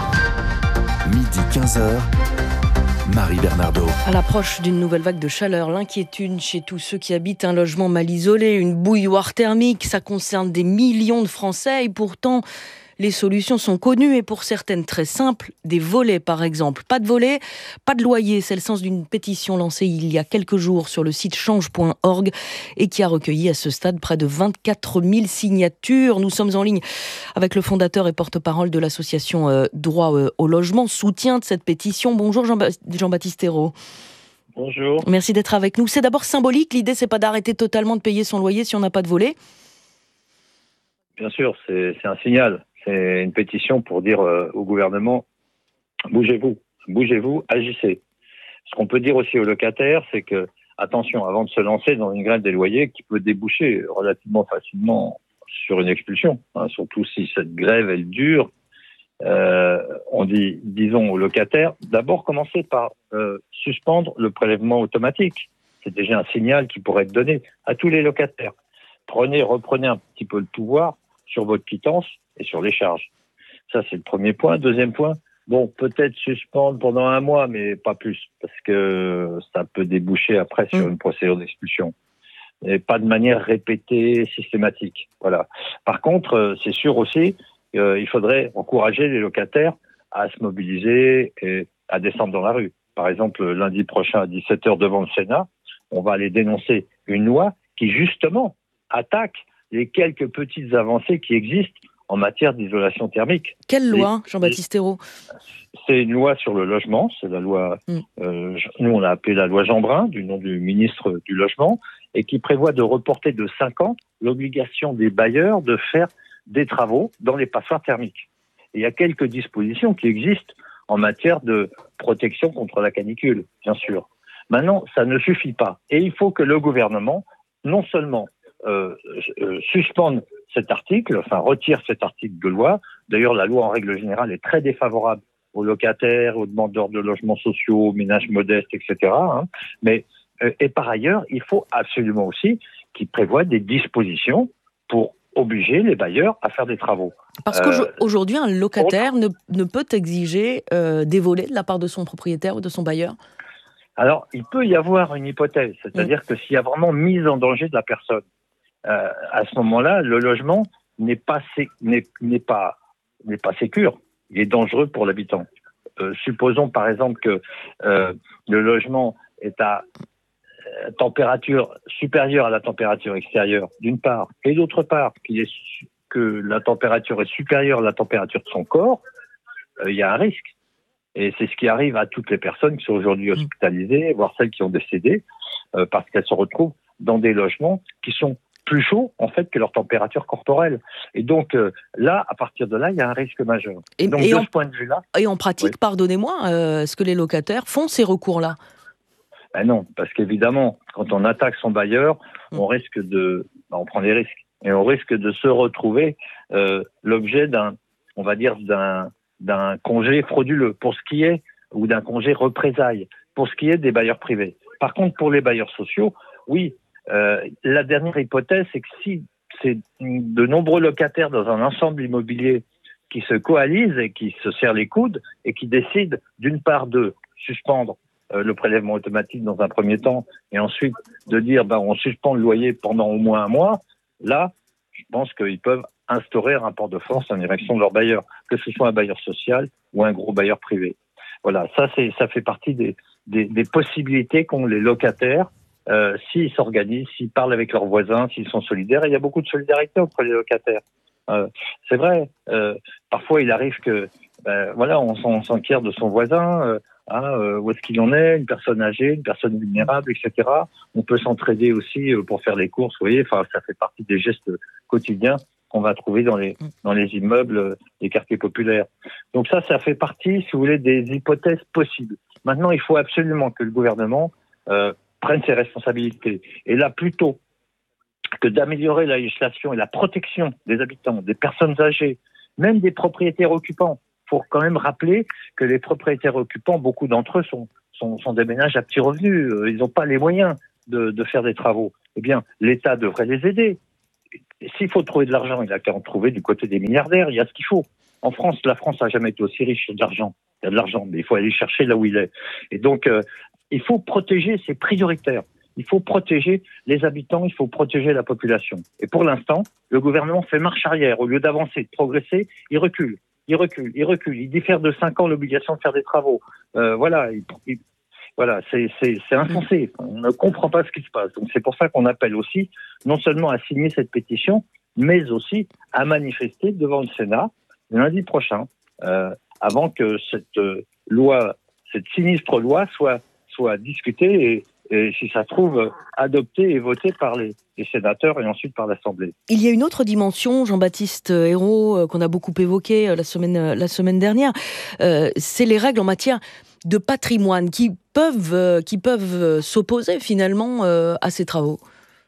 midi quinze heures. Marie Bernardo. À l'approche d'une nouvelle vague de chaleur, l'inquiétude chez tous ceux qui habitent un logement mal isolé, une bouilloire thermique, ça concerne des millions de Français et pourtant les solutions sont connues et pour certaines très simples, des volets par exemple. Pas de volets, pas de loyer, c'est le sens d'une pétition lancée il y a quelques jours sur le site change point org et qui a recueilli à ce stade près de vingt-quatre mille signatures. Nous sommes en ligne avec le fondateur et porte-parole de l'association euh, Droit euh, au logement, soutien de cette pétition. Bonjour Jean-Baptiste Hérault. Bonjour. Merci d'être avec nous. C'est d'abord symbolique, l'idée c'est pas d'arrêter totalement de payer son loyer si on n'a pas de volet. Bien sûr, c'est, c'est un signal. C'est une pétition pour dire euh, au gouvernement, bougez-vous, bougez-vous, agissez. Ce qu'on peut dire aussi aux locataires, c'est que, attention, avant de se lancer dans une grève des loyers qui peut déboucher relativement facilement sur une expulsion, hein, surtout si cette grève, elle dure, euh, on dit, disons aux locataires, d'abord commencez par euh, suspendre le prélèvement automatique. C'est déjà un signal qui pourrait être donné à tous les locataires. Prenez, reprenez un petit peu le pouvoir sur votre quittance et sur les charges. Ça, c'est le premier point. Deuxième point, bon, peut-être suspendre pendant un mois, mais pas plus, parce que ça peut déboucher après sur une procédure d'expulsion. Et pas de manière répétée, systématique. Voilà. Par contre, c'est sûr aussi, euh, il faudrait encourager les locataires à se mobiliser et à descendre dans la rue. Par exemple, lundi prochain à dix-sept heures devant le Sénat, on va aller dénoncer une loi qui, justement, attaque les quelques petites avancées qui existent en matière d'isolation thermique. Quelle loi, Jean-Baptiste Hérault ? C'est une loi sur le logement, c'est la loi, mm. euh, nous on l'a appelée la loi Jeanbrun, du nom du ministre du Logement, et qui prévoit de reporter de cinq ans l'obligation des bailleurs de faire des travaux dans les passoires thermiques. Et il y a quelques dispositions qui existent en matière de protection contre la canicule, bien sûr. Maintenant, ça ne suffit pas. Et il faut que le gouvernement, non seulement Euh, euh, suspendre cet article, enfin retire cet article de loi. D'ailleurs, la loi en règle générale est très défavorable aux locataires, aux demandeurs de logements sociaux, aux ménages modestes, et cetera. Hein. Mais euh, et par ailleurs, il faut absolument aussi qu'il prévoie des dispositions pour obliger les bailleurs à faire des travaux. Parce qu'aujourd'hui, un locataire ne, ne peut exiger euh, des volets de la part de son propriétaire ou de son bailleur. Alors, il peut y avoir une hypothèse, c'est-à-dire mmh. que s'il y a vraiment mise en danger de la personne, Euh, à ce moment-là, le logement n'est pas sé- n'est, n'est pas n'est pas sécure. Il est dangereux pour l'habitant. Euh, supposons par exemple que euh, le logement est à température supérieure à la température extérieure, d'une part, et d'autre part, qu'il est, que la température est supérieure à la température de son corps, il euh, y a un risque. Et c'est ce qui arrive à toutes les personnes qui sont aujourd'hui hospitalisées, voire celles qui ont décédé, euh, parce qu'elles se retrouvent dans des logements qui sont plus chauds, en fait, que leur température corporelle. Et donc, euh, là, à partir de là, il y a un risque majeur. Et, donc, et de en, ce point de vue-là... Et en pratique, oui. pardonnez-moi, euh, est-ce que les locataires font ces recours-là ? Ben non, parce qu'évidemment, quand on attaque son bailleur, mmh. on risque de... Ben, on prend des risques. Et on risque de se retrouver euh, l'objet d'un, on va dire, d'un, d'un congé frauduleux, pour ce qui est, ou d'un congé représailles, pour ce qui est des bailleurs privés. Par contre, pour les bailleurs sociaux, oui, euh, la dernière hypothèse, c'est que si c'est de nombreux locataires dans un ensemble immobilier qui se coalisent et qui se serrent les coudes et qui décident, d'une part, de suspendre euh, le prélèvement automatique dans un premier temps, et ensuite de dire, ben, on suspend le loyer pendant au moins un mois, là, je pense qu'ils peuvent instaurer un rapport de force en direction de leur bailleur, que ce soit un bailleur social ou un gros bailleur privé. Voilà, ça, c'est, ça fait partie des, des, des possibilités qu'ont les locataires euh, s'ils s'organisent, s'ils parlent avec leurs voisins, s'ils sont solidaires. Et il y a beaucoup de solidarité entre les locataires. Euh, c'est vrai, euh, parfois il arrive que, ben, voilà, on, on s'enquiert de son voisin, euh, hein, euh, où est-ce qu'il en est, une personne âgée, une personne vulnérable, et cetera. On peut s'entraider aussi euh, pour faire les courses, vous voyez, enfin, ça fait partie des gestes quotidiens qu'on va trouver dans les, dans les immeubles des quartiers populaires. Donc ça, ça fait partie, si vous voulez, des hypothèses possibles. Maintenant, il faut absolument que le gouvernement euh, prenne ses responsabilités. Et là, plutôt que d'améliorer la législation et la protection des habitants, des personnes âgées, même des propriétaires occupants, il faut quand même rappeler que les propriétaires occupants, beaucoup d'entre eux sont, sont, sont des ménages à petits revenus. Ils n'ont pas les moyens de, de faire des travaux. Eh bien, l'État devrait les aider. Et s'il faut trouver de l'argent, il a qu'à en trouver du côté des milliardaires, il y a ce qu'il faut. En France, la France n'a jamais été aussi riche d'argent. Il y a de l'argent, mais il faut aller chercher là où il est. Et donc, euh, il faut protéger, c'est prioritaire. Il faut protéger les habitants, il faut protéger la population. Et pour l'instant, le gouvernement fait marche arrière. Au lieu d'avancer, de progresser, il recule, il recule, il recule. Il diffère de cinq ans l'obligation de faire des travaux. Euh, voilà, il, il, voilà, c'est, c'est, c'est insensé. On ne comprend pas ce qui se passe. Donc c'est pour ça qu'on appelle aussi, non seulement à signer cette pétition, mais aussi à manifester devant le Sénat lundi prochain, euh, avant que cette euh, loi, cette sinistre loi soit, soit discutée et, et, si ça se trouve, adoptée et votée par les, les sénateurs et ensuite par l'Assemblée. Il y a une autre dimension, Jean-Baptiste Ayrault, qu'on a beaucoup évoqué la semaine, la semaine dernière, euh, c'est les règles en matière de patrimoine qui peuvent, euh, qui peuvent s'opposer finalement euh, à ces travaux.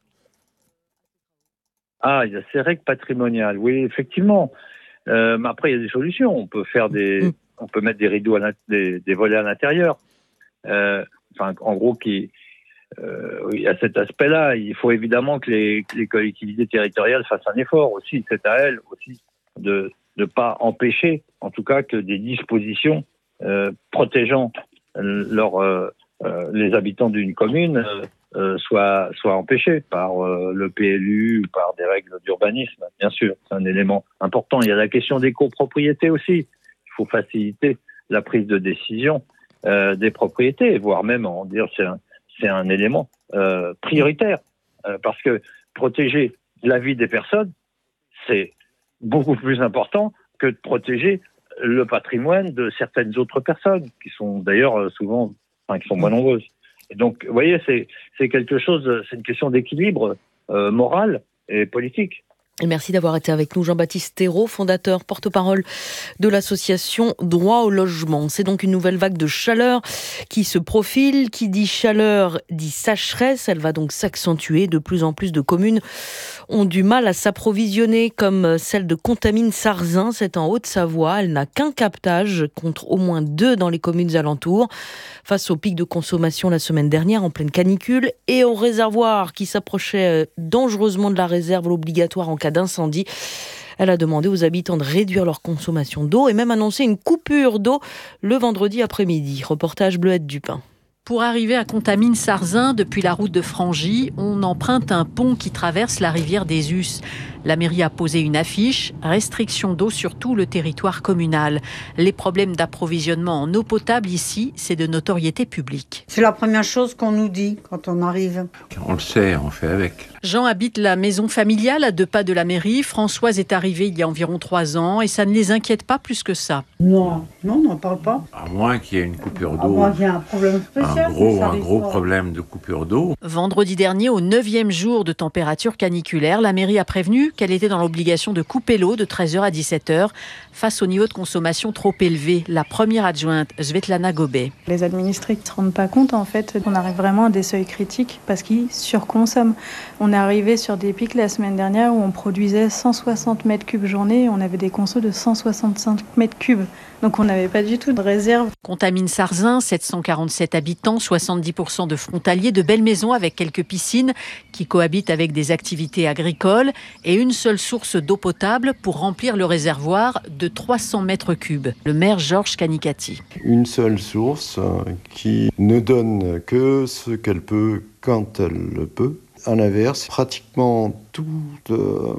Ah, il y a ces règles patrimoniales, oui, effectivement. Euh, mais après, il y a des solutions. On peut faire des, mmh. on peut mettre des rideaux, à des, des volets à l'intérieur. Euh, enfin, en gros, qui, euh, il y a cet aspect-là. Il faut évidemment que les, que les collectivités territoriales fassent un effort aussi. C'est à elles aussi de ne pas empêcher, en tout cas, que des dispositions euh, protégeant leur, euh, euh, les habitants d'une commune euh, Euh, soit soit empêché par euh, le P L U ou par des règles d'urbanisme, bien sûr, c'est un élément important. Il y a la question des copropriétés aussi. Il faut faciliter la prise de décision euh, des propriétés, voire même en dire c'est un c'est un élément euh, prioritaire euh, parce que protéger la vie des personnes, c'est beaucoup plus important que de protéger le patrimoine de certaines autres personnes qui sont d'ailleurs souvent, enfin qui sont moins nombreuses. Et donc, vous voyez, c'est, c'est quelque chose, c'est une question d'équilibre euh, moral et politique. Et merci d'avoir été avec nous, Jean-Baptiste Ayrault, fondateur, porte-parole de l'association Droit au logement. C'est donc une nouvelle vague de chaleur qui se profile. Qui dit chaleur dit sécheresse. Elle va donc s'accentuer. De plus en plus de communes ont du mal à s'approvisionner, comme celle de Contamine-Sarzin. C'est en Haute-Savoie. Elle n'a qu'un captage contre au moins deux dans les communes alentours. Face au pic de consommation la semaine dernière en pleine canicule et au réservoir qui s'approchait dangereusement de la réserve obligatoire en cas d'incendie. Elle a demandé aux habitants de réduire leur consommation d'eau et même annoncé une coupure d'eau le vendredi après-midi. Reportage Bleuette Dupin. Pour arriver à Contamine-Sarzin, depuis la route de Frangy, on emprunte un pont qui traverse la rivière des Us. La mairie a posé une affiche, restriction d'eau sur tout le territoire communal. Les problèmes d'approvisionnement en eau potable ici, c'est de notoriété publique. C'est la première chose qu'on nous dit quand on arrive. On le sait, on fait avec. Jean habite la maison familiale à deux pas de la mairie. Françoise est arrivée il y a environ trois ans et ça ne les inquiète pas plus que ça. Non, non, on n'en parle pas. À moins qu'il y ait une coupure À d'eau. moins qu'il y ait un problème spécial. Un gros, ça un arrive gros pas. problème de coupure d'eau. Vendredi dernier, au neuvième jour de température caniculaire, la mairie a prévenu qu'elle était dans l'obligation de couper l'eau de treize heures à dix-sept heures face au niveau de consommation trop élevé. La première adjointe, Svetlana Gobet. Les administrés ne se rendent pas compte en fait qu'on arrive vraiment à des seuils critiques parce qu'ils surconsomment. On est arrivé sur des pics la semaine dernière où on produisait cent soixante mètres cubes journée et on avait des consos de cent soixante-cinq mètres cubes. Donc on n'avait pas du tout de réserve. Contamine-Sarzin, sept cent quarante-sept habitants, soixante-dix pour cent de frontaliers, de belles maisons avec quelques piscines qui cohabitent avec des activités agricoles et une seule source d'eau potable pour remplir le réservoir de trois cents mètres cubes. Le maire Georges Canicati. Une seule source qui ne donne que ce qu'elle peut quand elle le peut. À l'inverse, pratiquement toutes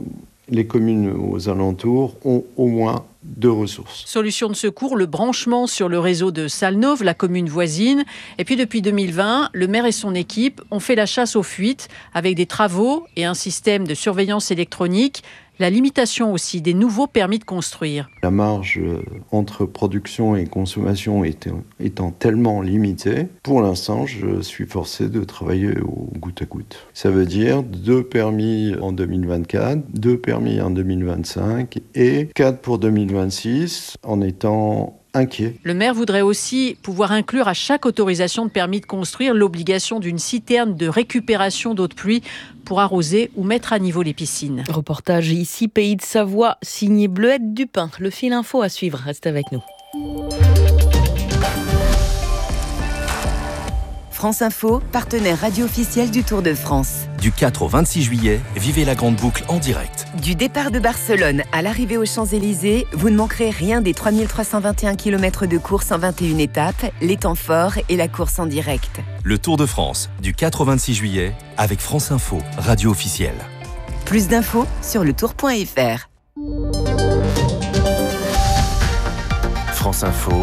les communes aux alentours ont au moins deux ressources. Solution de secours, le branchement sur le réseau de Salnauve, la commune voisine. Et puis depuis deux mille vingt, le maire et son équipe ont fait la chasse aux fuites avec des travaux et un système de surveillance électronique. La limitation aussi des nouveaux permis de construire. La marge entre production et consommation étant, étant tellement limitée, pour l'instant, je suis forcé de travailler au goutte à goutte. Ça veut dire deux permis en deux mille vingt-quatre, deux permis en deux mille vingt-cinq et quatre pour deux mille vingt-six en étant inquiet. Le maire voudrait aussi pouvoir inclure à chaque autorisation de permis de construire l'obligation d'une citerne de récupération d'eau de pluie pour arroser ou mettre à niveau les piscines. Reportage ici, Pays de Savoie, signé Bleuette Dupin. Le fil info à suivre, reste avec nous. France Info, partenaire radio officiel du Tour de France. Du quatre au vingt-six juillet, vivez la grande boucle en direct. Du départ de Barcelone à l'arrivée aux Champs-Élysées, vous ne manquerez rien des trois mille trois cent vingt et un kilomètres de course en vingt et une étapes, les temps forts et la course en direct. Le Tour de France, du quatre au vingt-six juillet, avec France Info, radio officielle. Plus d'infos sur le tour point f r. France Info,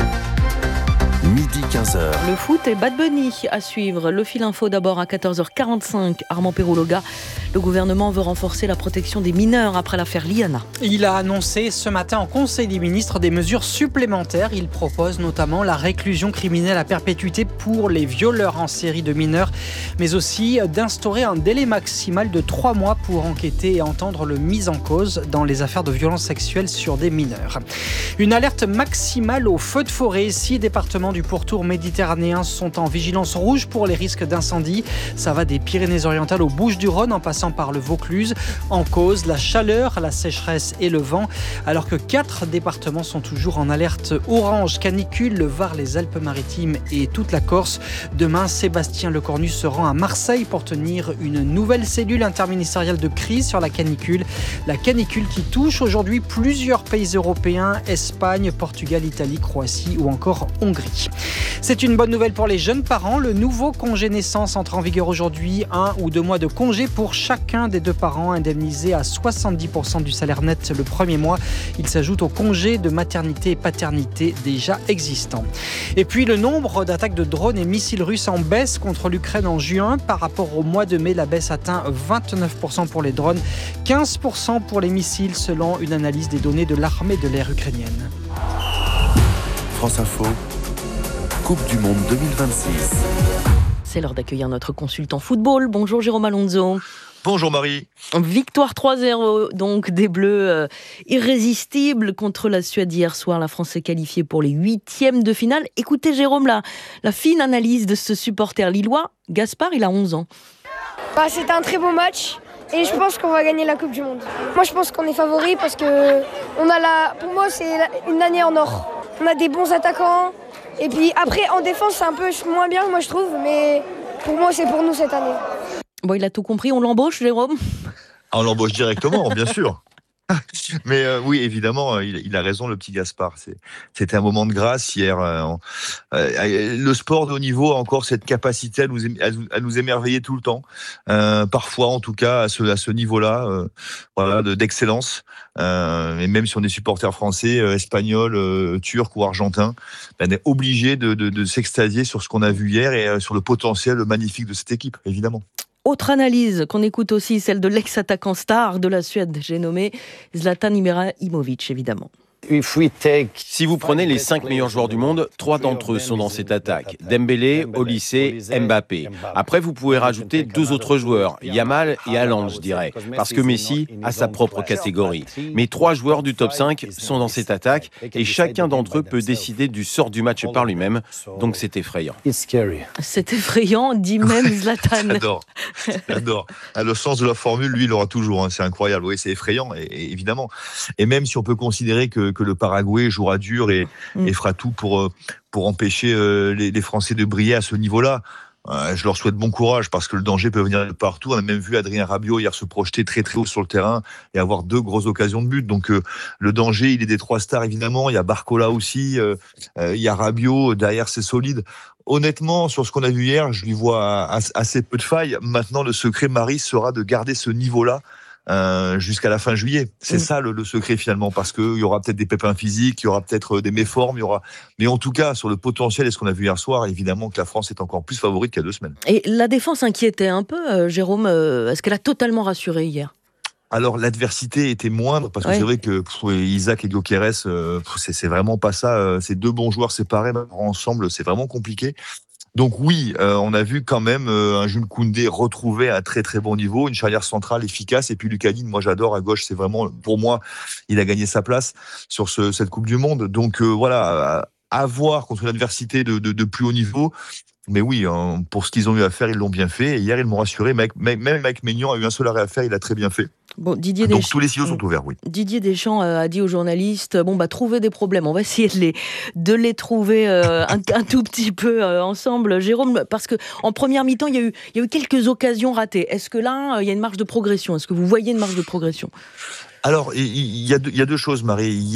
midi quinze heures. Le foot et Bad Bunny à suivre. Le fil info d'abord à quatorze heures quarante-cinq. Armand Perrologa, le gouvernement veut renforcer la protection des mineurs après l'affaire Liana. Il a annoncé ce matin en Conseil des ministres des mesures supplémentaires. Il propose notamment la réclusion criminelle à perpétuité pour les violeurs en série de mineurs, mais aussi d'instaurer un délai maximal de trois mois pour enquêter et entendre le mis en cause dans les affaires de violences sexuelles sur des mineurs. Une alerte maximale aux feux de forêt. Six départements du pourtour méditerranéen sont en vigilance rouge pour les risques d'incendie. Ça va des Pyrénées-Orientales aux Bouches-du-Rhône en passant par le Vaucluse. En cause, la chaleur, la sécheresse et le vent, alors que quatre départements sont toujours en alerte orange canicule, le Var, les Alpes-Maritimes et toute la Corse. Demain, Sébastien Lecornu se rend à Marseille pour tenir une nouvelle cellule interministérielle de crise sur la canicule. La canicule qui touche aujourd'hui plusieurs pays européens, Espagne, Portugal, Italie, Croatie ou encore Hongrie. C'est une bonne nouvelle pour les jeunes parents. Le nouveau congé naissance entre en vigueur aujourd'hui. Un ou deux mois de congé pour chacun des deux parents, indemnisé à soixante-dix pour cent du salaire net le premier mois. Il s'ajoute au congé de maternité et paternité déjà existant. Et puis le nombre d'attaques de drones et missiles russes en baisse contre l'Ukraine en juin. Par rapport au mois de mai, la baisse atteint vingt-neuf pour cent pour les drones, quinze pour cent pour les missiles selon une analyse des données de l'armée de l'air ukrainienne. France Info, Coupe du Monde deux mille vingt-six. C'est l'heure d'accueillir notre consultant football. Bonjour Jérôme Alonso. Bonjour Marie. Victoire trois zéro donc des Bleus euh, irrésistibles contre la Suède hier soir. La France s'est qualifiée pour les huitièmes de finale. Écoutez Jérôme, la, la fine analyse de ce supporter lillois. Gaspard, il a onze ans. Bah, c'était un très beau match et je pense qu'on va gagner la Coupe du Monde. Moi je pense qu'on est favori parce que on a la, pour moi c'est une année en or. On a des bons attaquants et puis après en défense c'est un peu moins bien moi je trouve, mais pour moi c'est pour nous cette année. Bon, il a tout compris, on l'embauche Jérôme ? On l'embauche directement, bien sûr. Mais euh, oui, évidemment, il, il a raison, le petit Gaspard. C'est, c'était un moment de grâce hier. Euh, euh, le sport de haut niveau a encore cette capacité à nous, à, à nous émerveiller tout le temps. Euh, parfois, en tout cas, à ce, à ce niveau-là, euh, voilà, de, d'excellence. Euh, et même si on est supporters français, euh, espagnols, euh, turcs ou argentins, on est obligé de, de, de s'extasier sur ce qu'on a vu hier et euh, sur le potentiel magnifique de cette équipe, évidemment. Autre analyse qu'on écoute aussi, celle de l'ex-attaquant star de la Suède, j'ai nommé Zlatan Ibrahimovic, évidemment. Si vous prenez les cinq meilleurs joueurs du monde, trois d'entre eux sont dans cette attaque. Dembélé, Olise, Mbappé. Après, vous pouvez rajouter deux autres joueurs, Yamal et Haaland, je dirais, parce que Messi a sa propre catégorie. Mais trois joueurs du top cinq sont dans cette attaque et chacun d'entre eux peut décider du sort du match par lui-même. Donc c'est effrayant. C'est effrayant, dit même Zlatan. J'adore, j'adore. Le sens de la formule, lui, il l'aura toujours. Hein. C'est incroyable. Oui, c'est effrayant, et, et, évidemment. Et même si on peut considérer que que le Paraguay jouera dur et, mmh. et fera tout pour, pour empêcher euh, les, les Français de briller à ce niveau-là. Euh, je leur souhaite bon courage parce que le danger peut venir de partout. On a même vu Adrien Rabiot hier se projeter très très haut sur le terrain et avoir deux grosses occasions de but. Donc euh, le danger, il est des trois stars évidemment. Il y a Barcola aussi, euh, euh, il y a Rabiot, derrière c'est solide. Honnêtement, sur ce qu'on a vu hier, je lui vois assez peu de failles. Maintenant, le secret, Marie, sera de garder ce niveau-là Euh, jusqu'à la fin juillet. C'est mmh. ça le, le secret finalement, parce qu'il y aura peut-être des pépins physiques, il y aura peut-être des méformes, il y aura... mais en tout cas, sur le potentiel et ce qu'on a vu hier soir, évidemment que la France est encore plus favorite qu'il y a deux semaines. Et la défense inquiétait un peu, euh, Jérôme, euh, est-ce qu'elle a totalement rassuré hier ? Alors l'adversité était moindre parce que ouais. c'est vrai que pff, Isaac et Gyökeres, euh, c'est, c'est vraiment pas ça. Euh, ces deux bons joueurs séparés ensemble, c'est vraiment compliqué. Donc oui, euh, on a vu quand même euh, un Jules Koundé retrouver un très très bon niveau, une charnière centrale efficace, et puis Lucas Digne, moi j'adore à gauche, c'est vraiment, pour moi, il a gagné sa place sur ce, cette Coupe du Monde. Donc euh, voilà, à voir contre une adversité de, de, de plus haut niveau. Mais oui, hein, pour ce qu'ils ont eu à faire, ils l'ont bien fait. Et hier, ils m'ont rassuré. Mike, même Mike Maignan a eu un seul arrêt à faire, il a très bien fait. Bon, Didier Donc Deschamps, tous les signaux sont ouverts, oui. Didier Deschamps a dit aux journalistes, bon bah trouvez des problèmes, on va essayer de les, de les trouver euh, un, un tout petit peu euh, ensemble. Jérôme, parce que en première mi-temps, il y a eu, il y a eu quelques occasions ratées. Est-ce que là, il y a une marge de progression ? Est-ce que vous voyez une marge de progression ? Alors, il y, y, a deux, il y a deux choses, Marie.